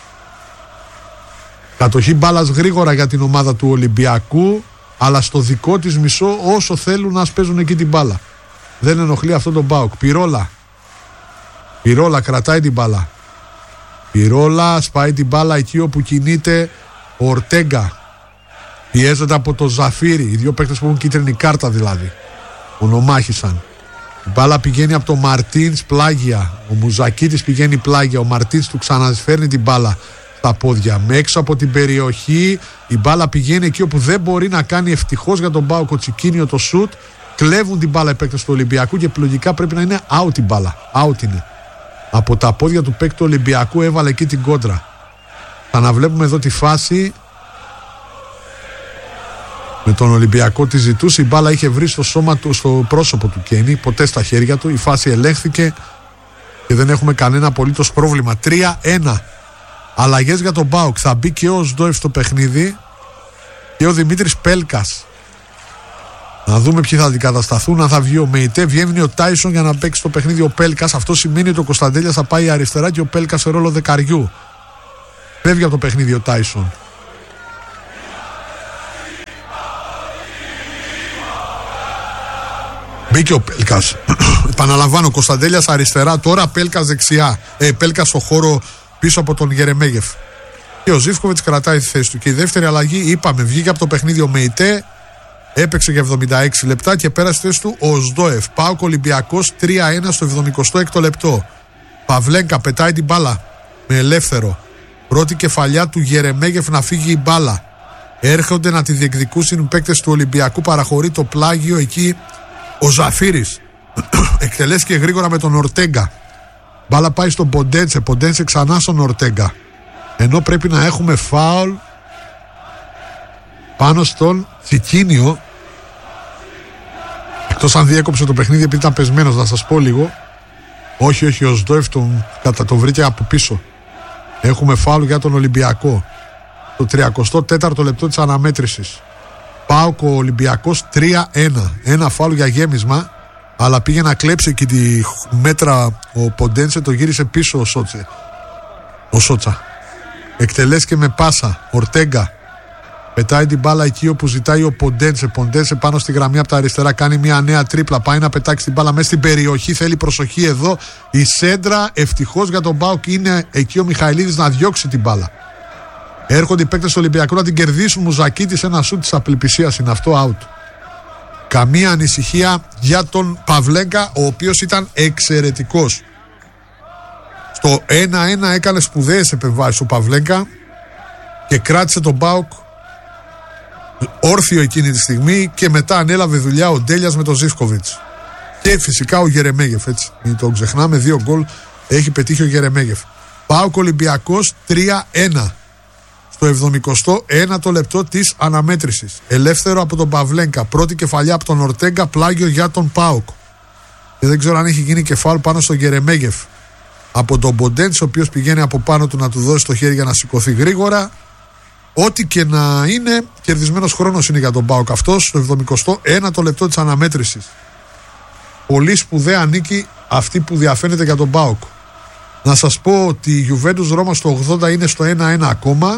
Κατοχή μπάλας γρήγορα για την ομάδα του Ολυμπιακού, αλλά στο δικό της μισό όσο θέλουν να παίζουν εκεί την μπάλα. Δεν ενοχλεί αυτό τον ΠΑΟΚ. Πυρόλα. Πυρόλα κρατάει την μπάλα. Πυρόλα σπάει την μπάλα εκεί όπου κινείται ο Ορτέγκα. Πιέζεται από το Ζαφύρι. Οι δύο παίκτες που έχουν κίτρινη κάρτα δηλαδή. Ονομάχησαν. Η μπάλα πηγαίνει από το Μαρτίνς πλάγια. Ο Μουζακίτης πηγαίνει πλάγια. Ο Μαρτίνς του ξανασφέρνει την μπάλα στα πόδια. Με έξω από την περιοχή η μπάλα πηγαίνει εκεί όπου δεν μπορεί να κάνει, ευτυχώς για τον ΠΑΟΚ, ο Τσικίνιο το σουτ. Κλέβουν την μπάλα οι παίκτες του Ολυμπιακού και λογικά πρέπει να είναι out η μπάλα. Out είναι. Από τα πόδια του παίκτη του Ολυμπιακού έβαλε εκεί την κόντρα. Θα αναβλέπουμε εδώ τη φάση. Με τον Ολυμπιακό τη ζητούσε. Η μπάλα είχε βρει στο σώμα του, στο πρόσωπο του Κένι, ποτέ στα χέρια του. Η φάση ελέγχθηκε και δεν έχουμε κανένα απολύτως πρόβλημα. 3-1. Αλλαγές για τον ΠΑΟΚ. Θα μπει και ο Σντόεφ στο παιχνίδι και ο Δημήτρης Πέλκας. Να δούμε ποιοι θα αντικατασταθούν. Αν θα βγει ο Μεϊτέ, βγαίνει ο Τάισον για να παίξει το παιχνίδι ο Πέλκας. Αυτό σημαίνει ότι ο Κωνσταντέλιας θα πάει αριστερά και ο Πέλκας σε ρόλο δεκαριού. Φεύγει από το παιχνίδι ο Τάισον. Μπήκε ο Πέλκας. Επαναλαμβάνω, Κωνσταντέλιας αριστερά, τώρα Πέλκας δεξιά. Πέλκας στο χώρο πίσω από τον Γερεμέγεφ. Και ο Ζίβκοβιτς κρατάει τη θέση του. Και η δεύτερη αλλαγή, είπαμε, βγήκε από το παιχνίδι ο Μεϊτέ, έπαιξε για 76 λεπτά και πέρασε τη θέση του ο Σδόεφ. ΠΑΟΚ Ολυμπιακός 3-1 στο 76ο λεπτό. Παυλένκα πετάει την μπάλα με ελεύθερο. Πρώτη κεφαλιά του Γερεμέγεφ να φύγει η μπάλα. Έρχονται να τη διεκδικούσουν οι παίκτες του Ολυμπιακού. Παραχωρεί το πλάγιο εκεί ο Ζαφύρης. Εκτελέστηκε γρήγορα με τον Ορτέγκα. Μπάλα πάει στον Ποντένσε. Ποντένσε ξανά στον Ορτέγκα. Ενώ πρέπει να έχουμε φάουλ πάνω στον Τσικίνιο. Εκτός αν διέκοψε το παιχνίδι επειδή ήταν πεσμένος, να σας πω λίγο. Όχι, ο Σδόεφ τον βρήκε από πίσω. Έχουμε φάουλ για τον Ολυμπιακό. Το 34ο λεπτό της αναμέτρησης. ΠΑΟΚ ο Ολυμπιακός 3-1. Ένα φάουλ για γέμισμα, αλλά πήγε να κλέψει εκεί τη μέτρα ο Ποντένσε, το γύρισε πίσω ο Σότσα. Εκτελέστηκε με πάσα. Ορτέγκα πετάει την μπάλα εκεί όπου ζητάει ο Ποντένσε. Ποντένσε πάνω στη γραμμή από τα αριστερά κάνει μια νέα τρίπλα. Πάει να πετάξει την μπάλα μέσα στην περιοχή. Θέλει προσοχή εδώ. Η σέντρα ευτυχώς για τον ΠΑΟΚ είναι εκεί ο Μιχαηλίδης να διώξει την μπάλα. Έρχονται οι παίκτες του Ολυμπιακού να την κερδίσουν. Μουζακίτης, ένα σούτ της απελπισίας είναι αυτό, out. Καμία ανησυχία για τον Παυλέγκα, ο οποίος ήταν εξαιρετικός. Στο 1-1 έκανε σπουδαίες επεμβάσεις ο Παυλέγκα και κράτησε τον ΠΑΟΚ όρθιο εκείνη τη στιγμή και μετά ανέλαβε δουλειά ο Ντέλιας με τον Ζίβκοβιτς. Και φυσικά ο Γερεμέγεφ, έτσι. Μην το ξεχνάμε, 2 γκολ έχει πετύχει ο Γερεμέγεφ. ΠΑΟΚ Ολυμπιακός 3-1. Στο 71ο λεπτό της αναμέτρησης. Ελεύθερο από τον Παυλέγκα. Πρώτη κεφαλιά από τον Ορτέγκα, πλάγιο για τον ΠΑΟΚ. Και δεν ξέρω αν έχει γίνει και φάουλ πάνω στον Γερεμέγεφ από τον Ποντένς, ο οποίος πηγαίνει από πάνω του να του δώσει το χέρι για να σηκωθεί γρήγορα. Ό,τι και να είναι, κερδισμένος χρόνος είναι για τον ΠΑΟΚ αυτός. Στο 71ο λεπτό της αναμέτρησης. Πολύ σπουδαία νίκη αυτή που διαφαίνεται για τον ΠΑΟΚ. Να σας πω ότι η Γιουβέντους Ρώμα στο 80 είναι στο 1-1 ακόμα.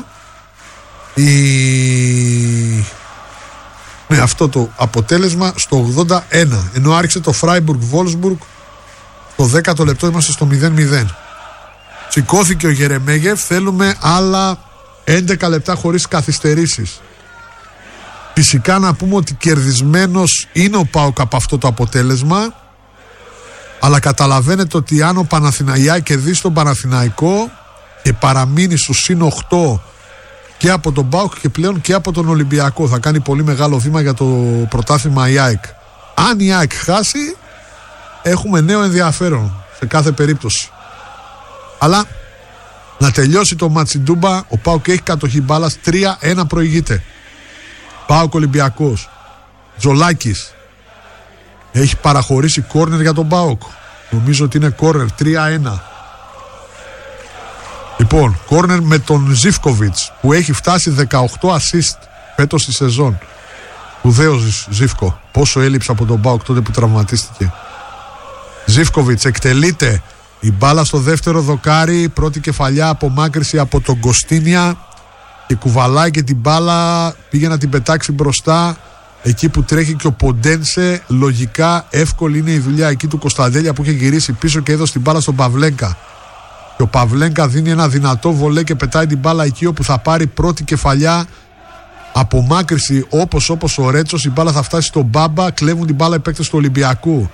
Με αυτό το αποτέλεσμα στο 81. Ενώ άρχισε το Φράιμπουργκ Βόλσμπουργκ το 10ο λεπτό είμαστε στο 0-0. Σηκώθηκε ο Γερεμέγεφ. Θέλουμε άλλα 11 λεπτά χωρίς καθυστερήσεις. Φυσικά να πούμε ότι κερδισμένος είναι ο ΠΑΟΚ από αυτό το αποτέλεσμα, αλλά καταλαβαίνετε ότι αν ο Παναθηναϊκός κερδίσει τον Παναθηναϊκό και παραμείνει στους συν 8 και από τον ΠΑΟΚ και πλέον και από τον Ολυμπιακό, θα κάνει πολύ μεγάλο βήμα για το πρωτάθλημα η ΑΕΚ. Αν η ΑΕΚ χάσει, έχουμε νέο ενδιαφέρον σε κάθε περίπτωση. Αλλά να τελειώσει το Ματσιντούμπα, ο ΠΑΟΚ έχει κατοχή μπάλας, 3-1 προηγείται. ΠΑΟΚ Ολυμπιακός. Τζολάκης έχει παραχωρήσει κόρνερ για τον ΠΑΟΚ. Νομίζω ότι είναι κόρνερ, 3-1. Λοιπόν, κόρνερ με τον Ζίβκοβιτς που έχει φτάσει 18 assist φέτος στη σεζόν. Σπουδαίος Ζίβκο. Πόσο έλειψε από τον ΠΑΟΚ τότε που τραυματίστηκε. Ζίβκοβιτς εκτελείται η μπάλα στο δεύτερο δοκάρι. Πρώτη κεφαλιά απομάκρυση από τον Κωστίνια και κουβαλάει και την μπάλα. Πήγε να την πετάξει μπροστά εκεί που τρέχει και ο Ποντένσε. Λογικά εύκολη είναι η δουλειά εκεί του Κωνσταντέλια που είχε γυρίσει πίσω και έδωσε την μπάλα στον Παυλέγκα. Και ο Παυλέγκα δίνει ένα δυνατό βολέ και πετάει την μπάλα εκεί όπου θα πάρει πρώτη κεφαλιά. Απομάκρυση όπως ο Ρέτσος. Η μπάλα θα φτάσει στον Μπάμπα. Κλέβουν την μπάλα οι παίκτες του Ολυμπιακού.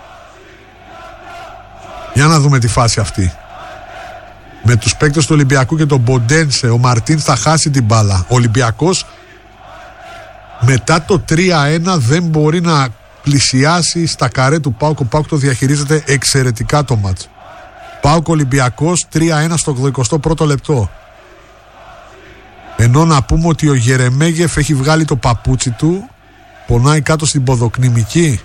Για να δούμε τη φάση αυτή. Με τους παίκτες του Ολυμπιακού και τον Ποντένσε, ο Μαρτίν θα χάσει την μπάλα. Ο Ολυμπιακός μετά το 3-1 δεν μπορεί να πλησιάσει στα καρέ του ΠΑΟΚ. Ο ΠΑΟΚ το διαχειρίζεται εξαιρετικά το μάτς. ΠΑΟΚ Ολυμπιακός 3-1 στο 81ο λεπτό. Ενώ να πούμε ότι ο Γερεμέγεφ έχει βγάλει το παπούτσι του, πονάει κάτω στην ποδοκνημική.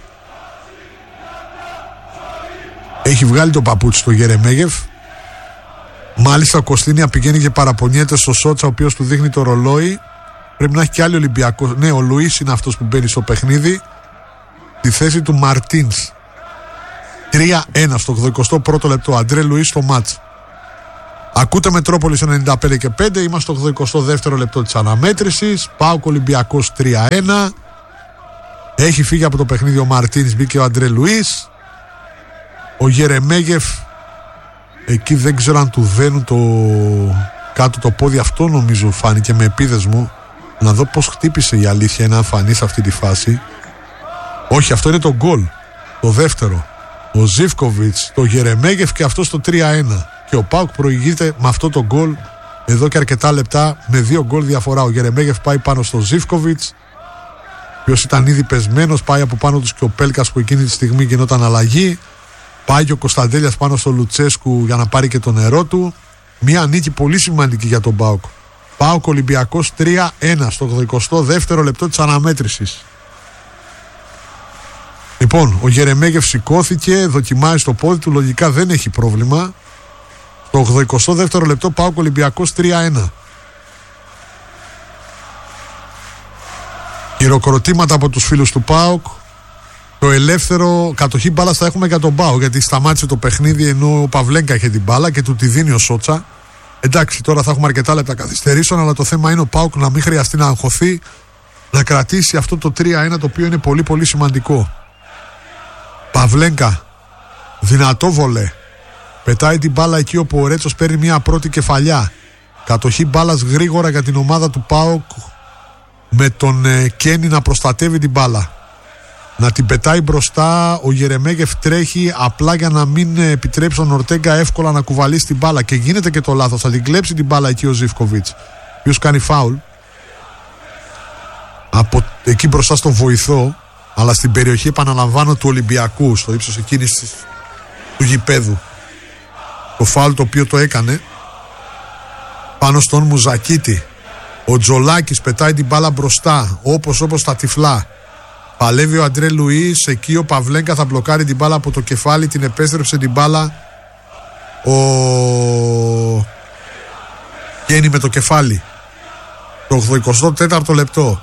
Έχει βγάλει το παπούτσι του Γερεμέγεφ. Μάλιστα ο Κωστίνια πηγαίνει και παραπονιέται στο Σότσα, ο οποίος του δείχνει το ρολόι. Πρέπει να έχει και άλλοι Ολυμπιακός. Ναι, ο Λουίς είναι αυτός που μπαίνει στο παιχνίδι. Στη θέση του Μαρτίνς. 3-1 στο 81ο λεπτό. Αντρέ Λουίς στο μάτς. Ακούτε Μετρόπολης 95 και 5. Είμαστε στο 82ο λεπτό της αναμέτρησης. ΠΑΟΚ Ολυμπιακός 3-1. Έχει φύγει από το παιχνίδι ο Μαρτίνς. Μπήκε ο Αντρέ Λουίς. Ο Γερεμέγεφ. Εκεί δεν ξέρω αν του δένουν κάτω το πόδι. Αυτό νομίζω φάνηκε με επίδεσμο. Να δω πως χτύπησε, η αλήθεια είναι, αν φανεί σε αυτή τη φάση. Όχι, αυτό είναι το γκολ. Το δεύτερο. Ο Ζίβκοβιτς, το Γερεμέγεφ και αυτό στο 3-1. Και ο ΠΑΟΚ προηγείται με αυτό το γκολ εδώ και αρκετά λεπτά, με 2 γκολ διαφορά. Ο Γερεμέγεφ πάει πάνω στο Ζίβκοβιτς, ο οποίος ήταν ήδη πεσμένος. Πάει από πάνω τους και ο Πέλκας που εκείνη τη στιγμή γινόταν αλλαγή. Πάει και ο Κωνσταντέλιας πάνω στο Λουτσέσκου για να πάρει και το νερό του. Μια νίκη πολύ σημαντική για τον ΠΑΟΚ. ΠΑΟΚ Ολυμπιακός 3-1 στο 82ο λεπτό της αναμέτρησης. Λοιπόν, ο Γερεμέγεφ σηκώθηκε, δοκιμάζει το πόδι του, λογικά δεν έχει πρόβλημα. Στο 82ο λεπτό ΠΑΟΚ Ολυμπιακός 3-1. Χειροκροτήματα από τους φίλους του ΠΑΟΚ. Το ελεύθερο κατοχή μπάλας θα έχουμε για τον ΠΑΟΚ, γιατί σταμάτησε το παιχνίδι ενώ ο Παυλένκα είχε την μπάλα και του τη δίνει ο Σότσα. Εντάξει, τώρα θα έχουμε αρκετά λεπτά καθυστερήσεων, αλλά το θέμα είναι ο ΠΑΟΚ να μην χρειαστεί να αγχωθεί, να κρατήσει αυτό το 3-1, το οποίο είναι πολύ πολύ σημαντικό. Παυλένκα, δυνατό βολέ. Πετάει την μπάλα εκεί όπου ο Ρέτσος παίρνει μια πρώτη κεφαλιά. Κατοχή μπάλας γρήγορα για την ομάδα του ΠΑΟΚ, με τον Κένι να προστατεύει την μπάλα. Να την πετάει μπροστά. Ο Γερεμέγεφ τρέχει απλά για να μην επιτρέψει τον Ορτέγκα εύκολα να κουβαλήσει την μπάλα. Και γίνεται και το λάθος. Θα την κλέψει την μπάλα εκεί ο Ζίβκοβιτς, ο οποίος κάνει φάουλ από εκεί μπροστά στον βοηθό, αλλά στην περιοχή, επαναλαμβάνω, του Ολυμπιακού, στο ύψος εκείνης του γηπέδου. Το φάουλ το οποίο το έκανε πάνω στον Μουζακίτη. Ο Τζολάκης πετάει την μπάλα μπροστά, όπως τα τυφλά. Παλεύει ο Αντρέ Λουίς, εκεί ο Παυλένκα θα μπλοκάρει την μπάλα από το κεφάλι, την επέστρεψε την μπάλα ο Κένι με το κεφάλι. Το 84ο λεπτό.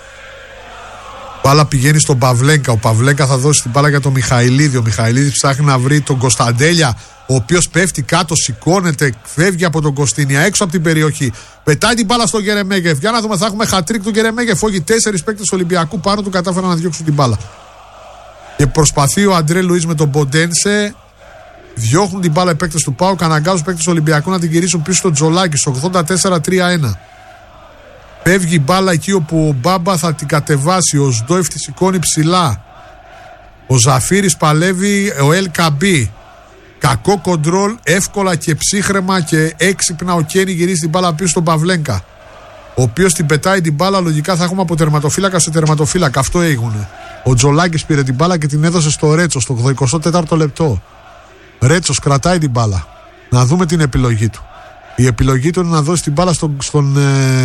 Μπάλα πηγαίνει στον Παυλένκα. Ο Παυλένκα θα δώσει την μπάλα για τον Μιχαηλίδη. Ο Μιχαηλίδης ψάχνει να βρει τον Κωνσταντέλια, ο οποίος πέφτει κάτω, σηκώνεται, φεύγει από τον Κωστίνια έξω από την περιοχή. Πετάει την μπάλα στον Γερεμέγεφ. Για να δούμε, θα έχουμε χατρίκ του Γερεμέγεφ. Όχι, 4 παίκτες Ολυμπιακού πάνω του κατάφεραν να διώξουν την μπάλα. Και προσπαθεί ο Αντρέ Λουίς με τον Ποντένσε. Διώχνουν την μπάλα οι παίκτες του ΠΑΟΚ. Αναγκάζουν παίκτες του Ολυμπιακού να την γυρίσουν πίσω στον Τζολάκη. Στο 84-3-1. Φεύγει η μπάλα εκεί όπου ο Μπάμπα θα την κατεβάσει. Ο Σντόεφ τη σηκώνει ψηλά. Ο Ζαφύρης παλεύει. Ο Ελ Καμπί. Κακό κοντρόλ, εύκολα και ψύχρεμα και έξυπνα ο Κένι γυρίζει την μπάλα πίσω στον Παυλένκα, ο οποίος την πετάει την μπάλα. Λογικά θα έχουμε από τερματοφύλακα σε τερματοφύλακα. Αυτό έγινε. Ο Τζολάκης πήρε την μπάλα και την έδωσε στο Ρέτσο στο 84ο λεπτό. Ρέτσος κρατάει την μπάλα. Να δούμε την επιλογή του. Η επιλογή του είναι να δώσει την μπάλα στον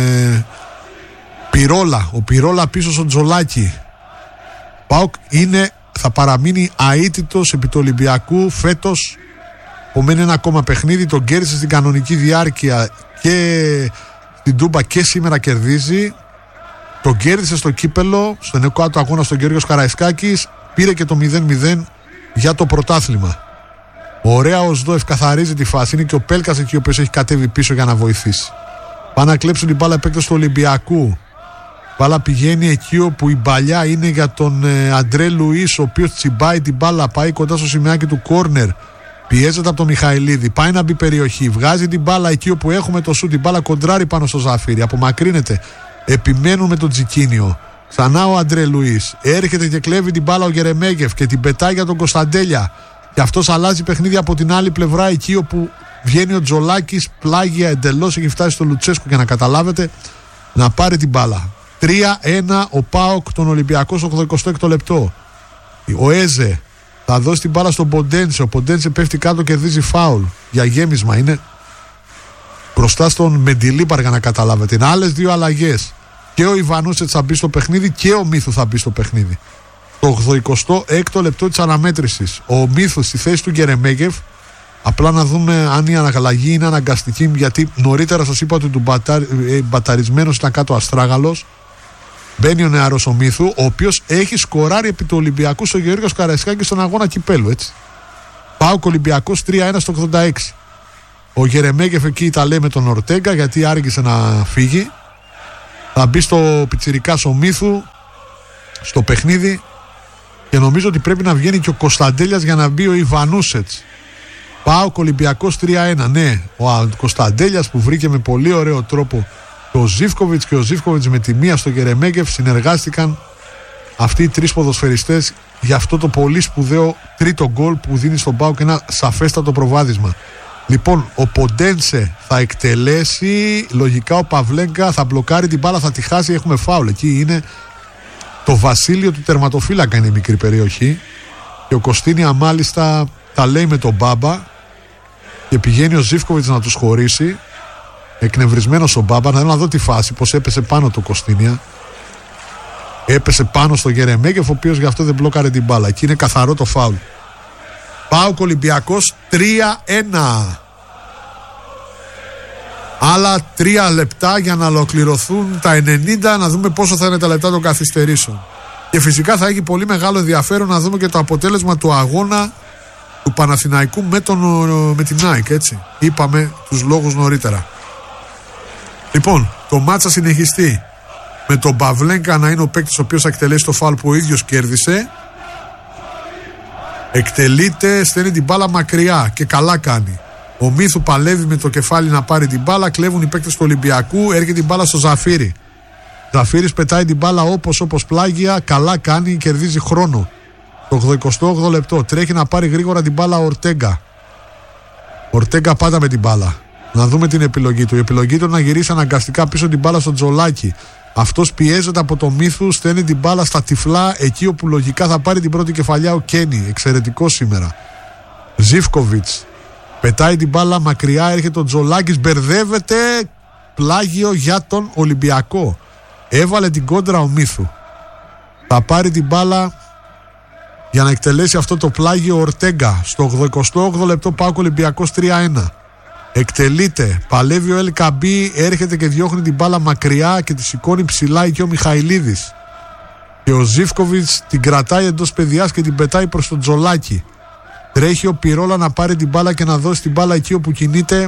Πυρόλα. Ο Πυρόλα πίσω στον Τζολάκη. ΠΑΟΚ θα παραμείνει αίτητος επί του Ολυμπιακού φέτος. Απομένει ένα ακόμα παιχνίδι. Τον κέρδισε στην κανονική διάρκεια και στην Τούμπα και σήμερα κερδίζει. Τον κέρδισε στο κύπελο, στον εκάτο αγώνα στον Γιώργος Καραϊσκάκης. Πήρε και το 0-0 για το πρωτάθλημα. Ωραία, ο Σντόεφ καθαρίζει τη φάση. Είναι και ο Πέλκας εκεί ο οποίος έχει κατέβει πίσω για να βοηθήσει. Πάνε να κλέψουν την μπάλα παίκτες του Ολυμπιακού. Μπάλα πηγαίνει εκεί όπου η μπαλιά είναι για τον Αντρέ Λουίς, ο οποίος τσιμπάει την μπάλα, πάει κοντά στο σημαίακι του κόρνερ. Πιέζεται από τον Μιχαηλίδη, πάει να μπει περιοχή, βγάζει την μπάλα εκεί όπου έχουμε το σου, την μπάλα κοντράρει πάνω στο Ζαφύρι, απομακρύνεται. Επιμένουν με τον Τζικίνιο. Ξανά ο Αντρέ Λουίς. Έρχεται και κλέβει την μπάλα ο Γερεμέγεφ και την πετάει για τον Κωνσταντέλια. Και αυτός αλλάζει παιχνίδι από την άλλη πλευρά, εκεί όπου βγαίνει ο Τζολάκης, πλάγια εντελώς, έχει φτάσει στο Λουτσέσκου για να καταλάβετε, να πάρει την μπάλα. 3-1 ο ΠΑΟΚ τον Ολυμπιακό στο 86ο λεπτό. Ο Έζε θα δώσει την μπάλα στον Ποντένσε. Ο Ποντένσε πέφτει κάτω, κερδίζει φάουλ. Για γέμισμα είναι μπροστά στον Μεντιλίπαρ, για να καταλάβετε. Είναι άλλες 2 αλλαγές. Και ο Ιβανούσετς θα μπει στο παιχνίδι και ο Μίθου θα μπει στο παιχνίδι. Το 86ο λεπτό της αναμέτρησης. Ο Μίθου στη θέση του Γερεμέγεφ Απλά να δούμε αν η αναλλαγή είναι αναγκαστική, γιατί νωρίτερα σας είπα ότι του μπαταρισμένος ήταν κάτω Αστράγαλος. Μπαίνει ο νεαρός ο Μύθου, ο οποίος έχει σκοράρει επί του Ολυμπιακού στο Γεώργιος Καραϊσκάκη στον αγώνα κυπέλου, έτσι. ΠΑΟΚ Ολυμπιακός 3-1 στο 86. Ο Γερεμέγεφ εκεί τα λέει με τον Ορτέγκα, γιατί άργησε να φύγει. Θα μπει στο πιτσιρικάς ο Μύθου στο παιχνίδι και νομίζω ότι πρέπει να βγαίνει και ο Κωνσταντέλιας για να μπει ο Ιβανούσετς. ΠΑΟΚ Ολυμπιακός 3-1. Ναι, ο Κωνσταντέλιας που βρήκε με πολύ ωραίο τρόπο το Ζίβκοβιτς, και ο Ζίβκοβιτς με τη μία στο Γερεμέγεφ συνεργάστηκαν αυτοί οι τρεις ποδοσφαιριστές για αυτό το πολύ σπουδαίο τρίτο γκολ που δίνει στον ΠΑΟΚ ένα σαφέστατο προβάδισμα. Λοιπόν, ο Ποντένσε θα εκτελέσει, λογικά ο Παυλέγκα θα μπλοκάρει την μπάλα, θα τη χάσει, έχουμε φάουλ. Εκεί είναι το βασίλειο του τερματοφύλακα, είναι η μικρή περιοχή, και ο Κωστίνια μάλιστα τα λέει με τον Μπάμπα και πηγαίνει ο Ζίβκοβιτς να τους χωρίσει. Εκνευρισμένος ο Μπάμπα, να δω τη φάση, πως έπεσε πάνω το Κωστίνια, έπεσε πάνω στο Γερεμέγεφ, ο οποίος γι' αυτό δεν μπλόκαρε την μπάλα. Εκεί είναι καθαρό το φάουλ. ΠΑΟΚ Ολυμπιακός 3-1. Άλλα 3 λεπτά για να ολοκληρωθούν τα 90, να δούμε πόσο θα είναι τα λεπτά των καθυστερήσεων. Και φυσικά θα έχει πολύ μεγάλο ενδιαφέρον να δούμε και το αποτέλεσμα του αγώνα του Παναθηναϊκού με την ΑΕΚ, έτσι. Είπαμε τους λόγους νωρίτερα. Λοιπόν, το μάτσα συνεχιστεί με τον Παυλέγκα να είναι ο παίκτης ο οποίος θα εκτελέσει το φάουλ που ο ίδιος κέρδισε. Εκτελείται, στέλνει την μπάλα μακριά και καλά κάνει. Ο Μύθου παλεύει με το κεφάλι να πάρει την μπάλα, κλέβουν οι παίκτες του Ολυμπιακού, έρχεται την μπάλα στο Ζαφύρι. Ζαφύρις πετάει την μπάλα όπως πλάγια, καλά κάνει, κερδίζει χρόνο. Το 88 λεπτό τρέχει να πάρει γρήγορα την μπάλα ο Ορτέγκα. Ορτέγκα πάντα με την μπάλα. Να δούμε την επιλογή του. Η επιλογή του να γυρίσει αναγκαστικά πίσω την μπάλα στο Τζολάκι. Αυτός πιέζεται από το Μύθου, στέλνει την μπάλα στα τυφλά, εκεί όπου λογικά θα πάρει την πρώτη κεφαλιά ο Κένι. Εξαιρετικό σήμερα. Ζίβκοβιτς πετάει την μπάλα μακριά, έρχεται ο Τζολάκης, μπερδεύεται, πλάγιο για τον Ολυμπιακό. Έβαλε την κόντρα ο Μύθου. Θα πάρει την μπάλα για να εκτελέσει αυτό το πλάγιο Ορτέγκα. Στο 88 λεπτό ΠΑΟΚ Ολυμπιακός 3-1. Εκτελείται, παλεύει ο Ελκαμπή, έρχεται και διώχνει την μπάλα μακριά και τη σηκώνει ψηλά και ο Μιχαηλίδης. Και ο Ζίβκοβιτς την κρατάει εντός παιδιάς και την πετάει προς τον Τζολάκι. Τρέχει ο Πυρόλα να πάρει την μπάλα και να δώσει την μπάλα εκεί όπου κινείται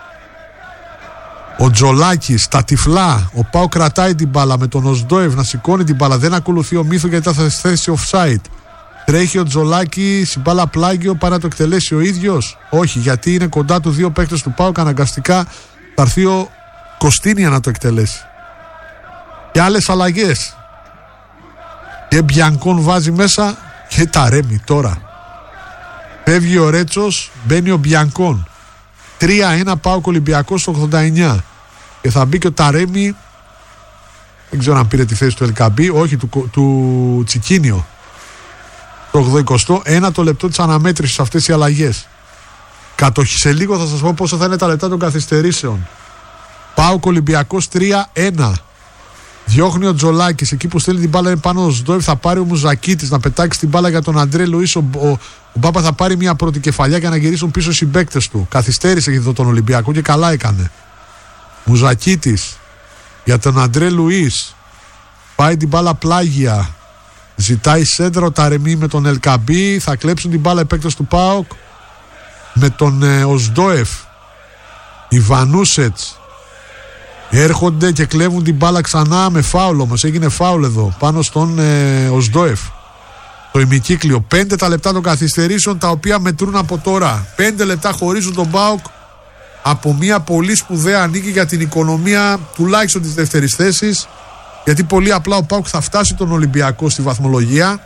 ο Τζολάκης. Στα τυφλά, ο Πάο κρατάει την μπάλα με τον Οσντόευ να σηκώνει την μπάλα. Δεν ακολουθεί ο Μύθου γιατί θα θέσει offside. Τρέχει ο Τζολάκης, η μπάλα πλάγιο, πάει να το εκτελέσει ο ίδιος. Όχι, γιατί είναι κοντά του δύο παίκτες του ΠΑΟΚ, αναγκαστικά θα έρθει ο Κωστίνια να το εκτελέσει. Και άλλες αλλαγές. Και Μπιανκόν βάζει μέσα και Ταρέμι τώρα. Φεύγει ο Ρέτσος, μπαίνει ο Μπιανκόν. 3-1 ΠΑΟΚ Ολυμπιακός στο 89. Και θα μπει και ο Ταρέμι. Δεν ξέρω αν πήρε τη θέση του Ελκαμπή, όχι, του Τσικίνιο. Το 81 λεπτό της αναμέτρησης αυτές οι αλλαγές. Σε λίγο θα σας πω πόσο θα είναι τα λεπτά των καθυστερήσεων. ΠΑΟΚ Ολυμπιακός 3-1. Διώχνει ο Τζολάκης, εκεί που στέλνει την μπάλα είναι πάνω ο Σντόιβ, θα πάρει ο Μουζακίτης να πετάξει την μπάλα για τον Αντρέ Λουίς. Ο Μπάπα θα πάρει μια πρώτη κεφαλιά για να γυρίσουν πίσω οι συμπαίκτες του. Καθυστέρησε εδώ τον Ολυμπιακό και καλά έκανε. Μουζακίτης για τον Αντρέ Λουίς. Πάει την μπάλα πλάγια. Ζητάει σέντρα ο Ταρεμί με τον Ελκαμπή. Θα κλέψουν την μπάλα οι παίκτες του ΠΑΟΚ με τον Οσντόεφ. Ιβανούσετς. Έρχονται και κλέβουν την μπάλα ξανά με φάουλ, όμως έγινε φάουλ εδώ πάνω στον Οσντόεφ. Το ημικύκλιο. 5 τα λεπτά των καθυστερήσεων, τα οποία μετρούν από τώρα. 5 λεπτά χωρίζουν τον ΠΑΟΚ από μια πολύ σπουδαία νίκη για την οικονομία τουλάχιστον της δεύτερης θέσης, γιατί πολύ απλά ο ΠΑΟΚ θα φτάσει τον Ολυμπιακό στη βαθμολογία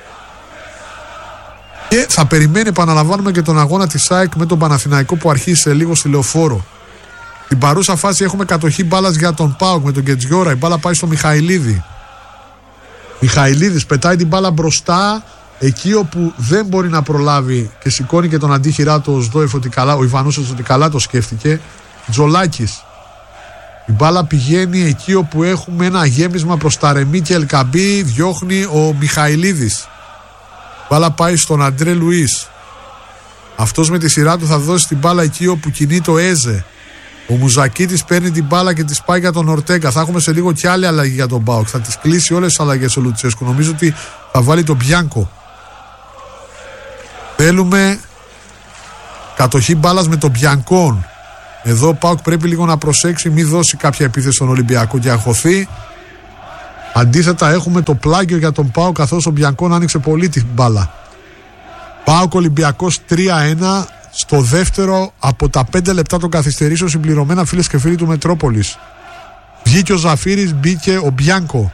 και θα περιμένει, επαναλαμβάνουμε, και τον αγώνα της ΑΕΚ με τον Παναθηναϊκό που αρχίζει σε λίγο στη Λεωφόρο. Στην παρούσα φάση έχουμε κατοχή μπάλας για τον ΠΑΟΚ με τον Κετζιόρα. Η μπάλα πάει στο Μιχαηλίδη. Μιχαηλίδης πετάει την μπάλα μπροστά, εκεί όπου δεν μπορεί να προλάβει και σηκώνει και τον αντίχειρά του ο Σντόεφ ότι καλά, ο Ιβανούσος ότι καλά το σκέφτηκε. Τζολάκης. Η μπάλα πηγαίνει εκεί όπου έχουμε ένα γέμισμα προς Ταρεμί και Ελκαμπή. Διώχνει ο Μιχαηλίδης. Η μπάλα πάει στον Αντρέ Λουίς. Αυτός με τη σειρά του θα δώσει την μπάλα εκεί όπου κινεί το Έζε. Ο Μουζακίτης παίρνει την μπάλα και τη πάει για τον Ορτέγκα. Θα έχουμε σε λίγο και άλλη αλλαγή για τον ΠΑΟΚ. Θα τις κλείσει όλες τις αλλαγές ο Λουτσέσκου. Νομίζω ότι θα βάλει τον Μπιάνκο. Θέλουμε κατοχή μπάλας με τον Μπιανκόν. Εδώ ο ΠΑΟΚ πρέπει λίγο να προσέξει, μην δώσει κάποια επίθεση στον Ολυμπιακό και αγχωθεί. Αντίθετα έχουμε το πλάγιο για τον ΠΑΟΚ, καθώς ο Μπιανκόν άνοιξε πολύ την μπάλα. ΠΑΟΚ Ολυμπιακός 3-1 στο δεύτερο από τα 5 λεπτά των καθυστερήσεων συμπληρωμένα, φίλες και φίλοι του Μετρόπολης. Βγήκε ο Ζαφύρης, μπήκε ο Μπιάνκο.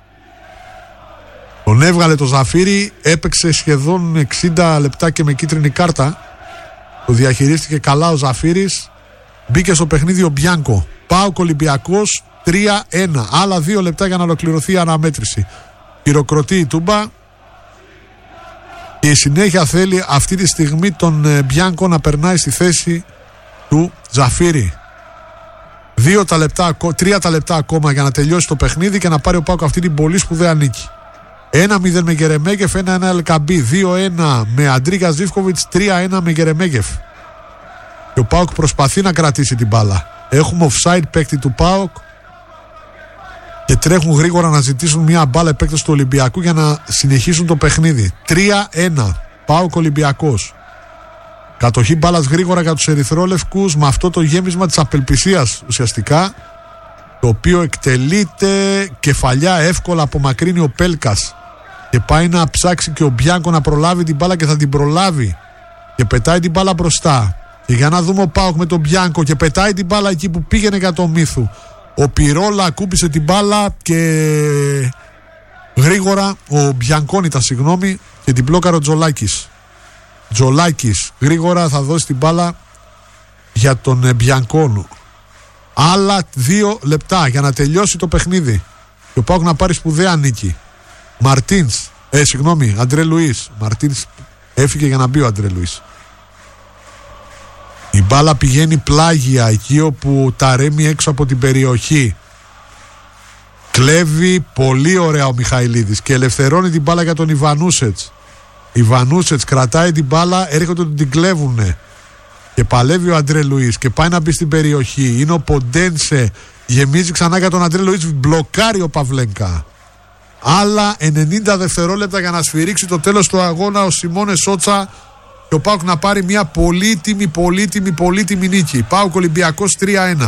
Τον έβγαλε το Ζαφύρη, έπαιξε σχεδόν 60 λεπτά και με κίτρινη κάρτα. Το διαχειρίστηκε καλά ο Ζαφύρης. Μπήκε στο παιχνίδι ο Μπιάνκο. ΠΑΟΚ Ολυμπιακός 3-1. Άλλα 2 λεπτά για να ολοκληρωθεί η αναμέτρηση. Χειροκροτεί η τούμπα. Και η συνέχεια θέλει αυτή τη στιγμή τον Μπιάνκο να περνάει στη θέση του Ζαφύρη. 3 τα λεπτά ακόμα για να τελειώσει το παιχνίδι και να πάρει ο ΠΑΟΚ αυτή την πολύ σπουδαία νίκη. 1-0 με Γερεμέγεφ, 1-1 Ελκαμπή, 2-1 με Αντρίγκα Ζίβκοβιτς, 3-1 με Γερεμέγεφ. Και ο ΠΑΟΚ προσπαθεί να κρατήσει την μπάλα. Έχουμε offside παίκτη του ΠΑΟΚ και τρέχουν γρήγορα να ζητήσουν μια μπάλα επέκταση του Ολυμπιακού για να συνεχίσουν το παιχνίδι. 3-1 ΠΑΟΚ Ολυμπιακός. Κατοχή μπάλας γρήγορα για τους ερυθρόλευκους με αυτό το γέμισμα της απελπισίας ουσιαστικά, το οποίο εκτελείται κεφαλιά εύκολα, απομακρύνει ο Πέλκας και πάει να ψάξει και ο Μπιάνκο να προλάβει την μπάλα και θα την προλάβει και πετάει την μπάλα μπροστά. Και για να δούμε ο ΠΑΟΚ με τον Μπιάνκο και πετάει την μπάλα εκεί που πήγαινε για το Μύθου. Ο Πυρόλα ακούμπησε την μπάλα και γρήγορα ο Μπιανκόν ήταν και την μπλόκαρε ο Τζολάκης γρήγορα θα δώσει την μπάλα για τον Μπιανκόν. Άλλα 2 λεπτά για να τελειώσει το παιχνίδι και ο ΠΑΟΚ να πάρει σπουδαία νίκη. Αντρέ Λουίς. Μαρτίνς έφυγε για να μπει ο Αντρέ Λουίς. Η μπάλα πηγαίνει πλάγια εκεί όπου τα ρέμει έξω από την περιοχή. Κλέβει πολύ ωραία ο Μιχαηλίδης και ελευθερώνει την μπάλα για τον Ιβανούσετς. Ιβανούσετς κρατάει την μπάλα, έρχονται ότι την κλέβουνε. Και παλεύει ο Αντρέ Λουίς και πάει να μπει στην περιοχή. Είναι ο Ποντένσε, γεμίζει ξανά για τον Αντρέ Λουίς, μπλοκάρει ο Παυλένκα. Άλλα 90 δευτερόλεπτα για να σφυρίξει το τέλος του αγώνα ο Σιμώνε Σότσα και ο ΠΑΟΚ να πάρει μια πολύτιμη νίκη. ΠΑΟΚ Ολυμπιακός 3-1.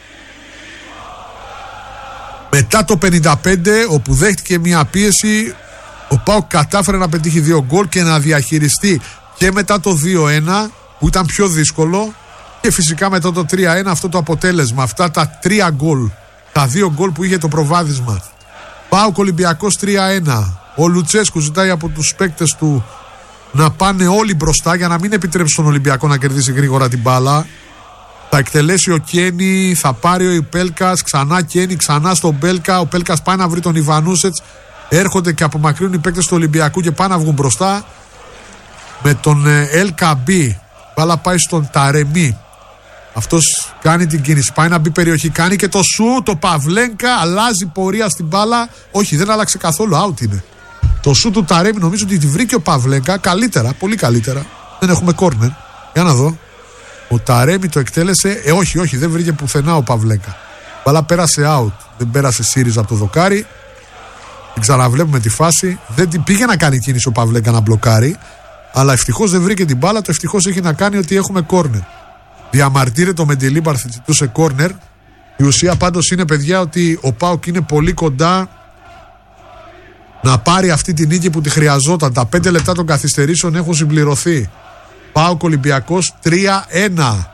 Μετά το 55, όπου δέχτηκε μια πίεση, ο ΠΑΟΚ κατάφερε να πετύχει 2 γκολ και να διαχειριστεί και μετά το 2-1 που ήταν πιο δύσκολο και φυσικά μετά το 3-1 αυτό το αποτέλεσμα, αυτά τα 3 γκολ, τα 2 γκολ που είχε το προβάδισμα. ΠΑΟΚ Ολυμπιακός 3-1. Ο Λουτσέσκου ζητάει από τους παίκτες του να πάνε όλοι μπροστά για να μην επιτρέψει στον Ολυμπιακό να κερδίσει γρήγορα την μπάλα. Θα εκτελέσει ο Κένι, θα πάρει ο Πέλκας, ξανά Κένι, ξανά στον Πέλκα. Ο Πέλκας πάει να βρει τον Ιβανούσετς. Έρχονται και απομακρύνουν οι παίκτες του Ολυμπιακού και πάνε να βγουν μπροστά. Με τον Ελκαμπή. Μπάλα πάει στον Ταρεμί. Αυτός κάνει την κίνηση. Πάει να μπει περιοχή. Κάνει και το σου. Το Παυλένκα αλλάζει πορεία στην μπάλα. Όχι, δεν άλλαξε καθόλου. Out είναι. Το σου του Ταρέμι νομίζω ότι τη βρήκε ο Παυλένκα καλύτερα, πολύ καλύτερα. Δεν έχουμε κόρνερ. Για να δω. Ο Ταρέμι το εκτέλεσε. Όχι, δεν βρήκε πουθενά ο Παυλένκα. Μπάλα πέρασε out. Δεν πέρασε ΣΥΡΙΖΑ από το δοκάρι. Την ξαναβλέπουμε τη φάση. Δεν την πήγε να κάνει κίνηση ο Παυλένκα να μπλοκάρει. Αλλά ευτυχώς δεν βρήκε την μπάλα. Το ευτυχώς έχει να κάνει ότι έχουμε κόρνερ. Διαμαρτύρεται ο Μεντιλίμπαρ, θα ζητούσε κόρνερ. Η ουσία πάντως είναι, παιδιά, ότι ο ΠΑΟΚ είναι πολύ κοντά να πάρει αυτή τη νίκη που τη χρειαζόταν. Τα 5 λεπτά των καθυστερήσεων έχουν συμπληρωθεί. ΠΑΟΚ Ολυμπιακός 3-1.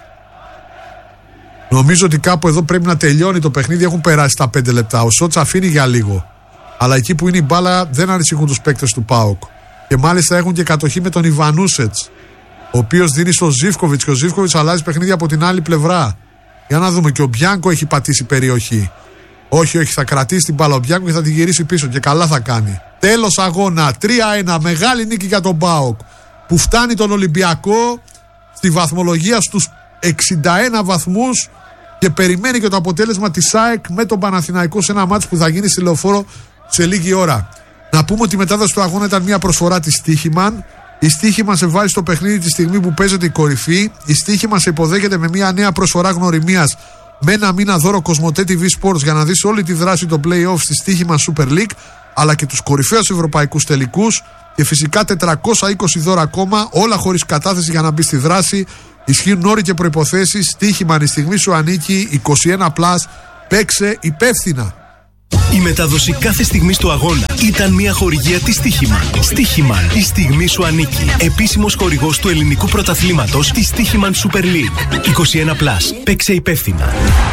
Νομίζω ότι κάπου εδώ πρέπει να τελειώνει το παιχνίδι. Έχουν περάσει τα 5 λεπτά. Ο Σότς αφήνει για λίγο. Αλλά εκεί που είναι η μπάλα δεν ανησυχούν τους παίκτες του ΠΑΟΚ. Και μάλιστα έχουν και κατοχή με τον Ιβανούσετς, ο οποίος δίνει στο Ζίβκοβιτς και ο Ζίβκοβιτς αλλάζει παιχνίδι από την άλλη πλευρά. Για να δούμε, και ο Μπιάνκο έχει πατήσει περιοχή. Όχι, θα κρατήσει την μπάλα ο Μπιάνκο και θα την γυρίσει πίσω και καλά θα κάνει. Τέλος αγώνα, 3-1, μεγάλη νίκη για τον ΠΑΟΚ που φτάνει τον Ολυμπιακό στη βαθμολογία στους 61 βαθμούς και περιμένει και το αποτέλεσμα της ΑΕΚ με τον Παναθηναϊκό σε ένα μάτς που θα γίνει στη Λεωφόρο σε λίγη ώρα. Να πούμε ότι η μετάδοση του αγώνα ήταν μια προσφορά της Στίχημαν. Η Στοίχημα σε βάζει στο παιχνίδι τη στιγμή που παίζεται η κορυφή. Η Στοίχημα σε υποδέχεται με μια νέα προσφορά γνωριμίας με ένα μήνα δώρο Κοσμοτέ TV Sports για να δεις όλη τη δράση των play-off στη Στοίχημα Super League, αλλά και τους κορυφαίους ευρωπαϊκούς τελικούς και φυσικά 420 δώρα ακόμα, όλα χωρίς κατάθεση για να μπει στη δράση. Ισχύουν όροι και προϋποθέσεις. Στοίχημα, η στιγμή σου ανήκει. 21+. Παίξε υπεύθυνα. Η μετάδοση κάθε στιγμής του αγώνα ήταν μια χορηγία της Στοίχημα. Στοίχημα, η στιγμή σου ανήκει. Επίσημος χορηγός του ελληνικού πρωταθλήματος της Στοίχημα Super League. 21+. Παίξε υπεύθυνα.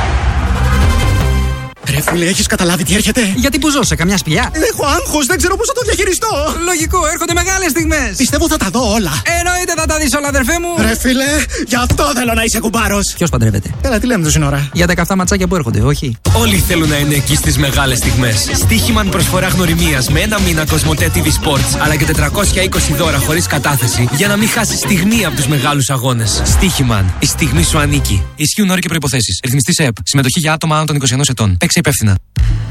Ρε φίλε, έχεις καταλάβει τι έρχεται? Γιατί που ζω σε καμιά σπηλιά? Έχω άγχος, δεν ξέρω πώς θα το διαχειριστώ. Λογικό, έρχονται μεγάλες στιγμές. Πιστεύω θα τα δω όλα. Εννοείται θα τα δεις όλα, αδερφέ μου. Ρε φίλε, γι' αυτό θέλω να είσαι κουμπάρος. Ποιος παντρεύεται? Καλά, τι λέμε τόση ώρα? Για τα καυτά ματσάκια που έρχονται, όχι? Όλοι θέλουν να είναι εκεί στις μεγάλες στιγμές. Στοίχημαν προσφορά γνωριμίας με ένα μήνα Κοσμοτέ TV Sports, αλλά και 420 δώρα χωρίς κατάθεση για να μην χάσεις στιγμή από τους μεγάλους αγώνες. Στοίχημαν, η στιγμή σου ανήκει. Ισχύουν όροι και προϋποθέσεις. Ρυθμιστής ΕΕΠ. Συμμετοχή για άτομα άνω των 21 ετών. Παίξε υπεύθυνα.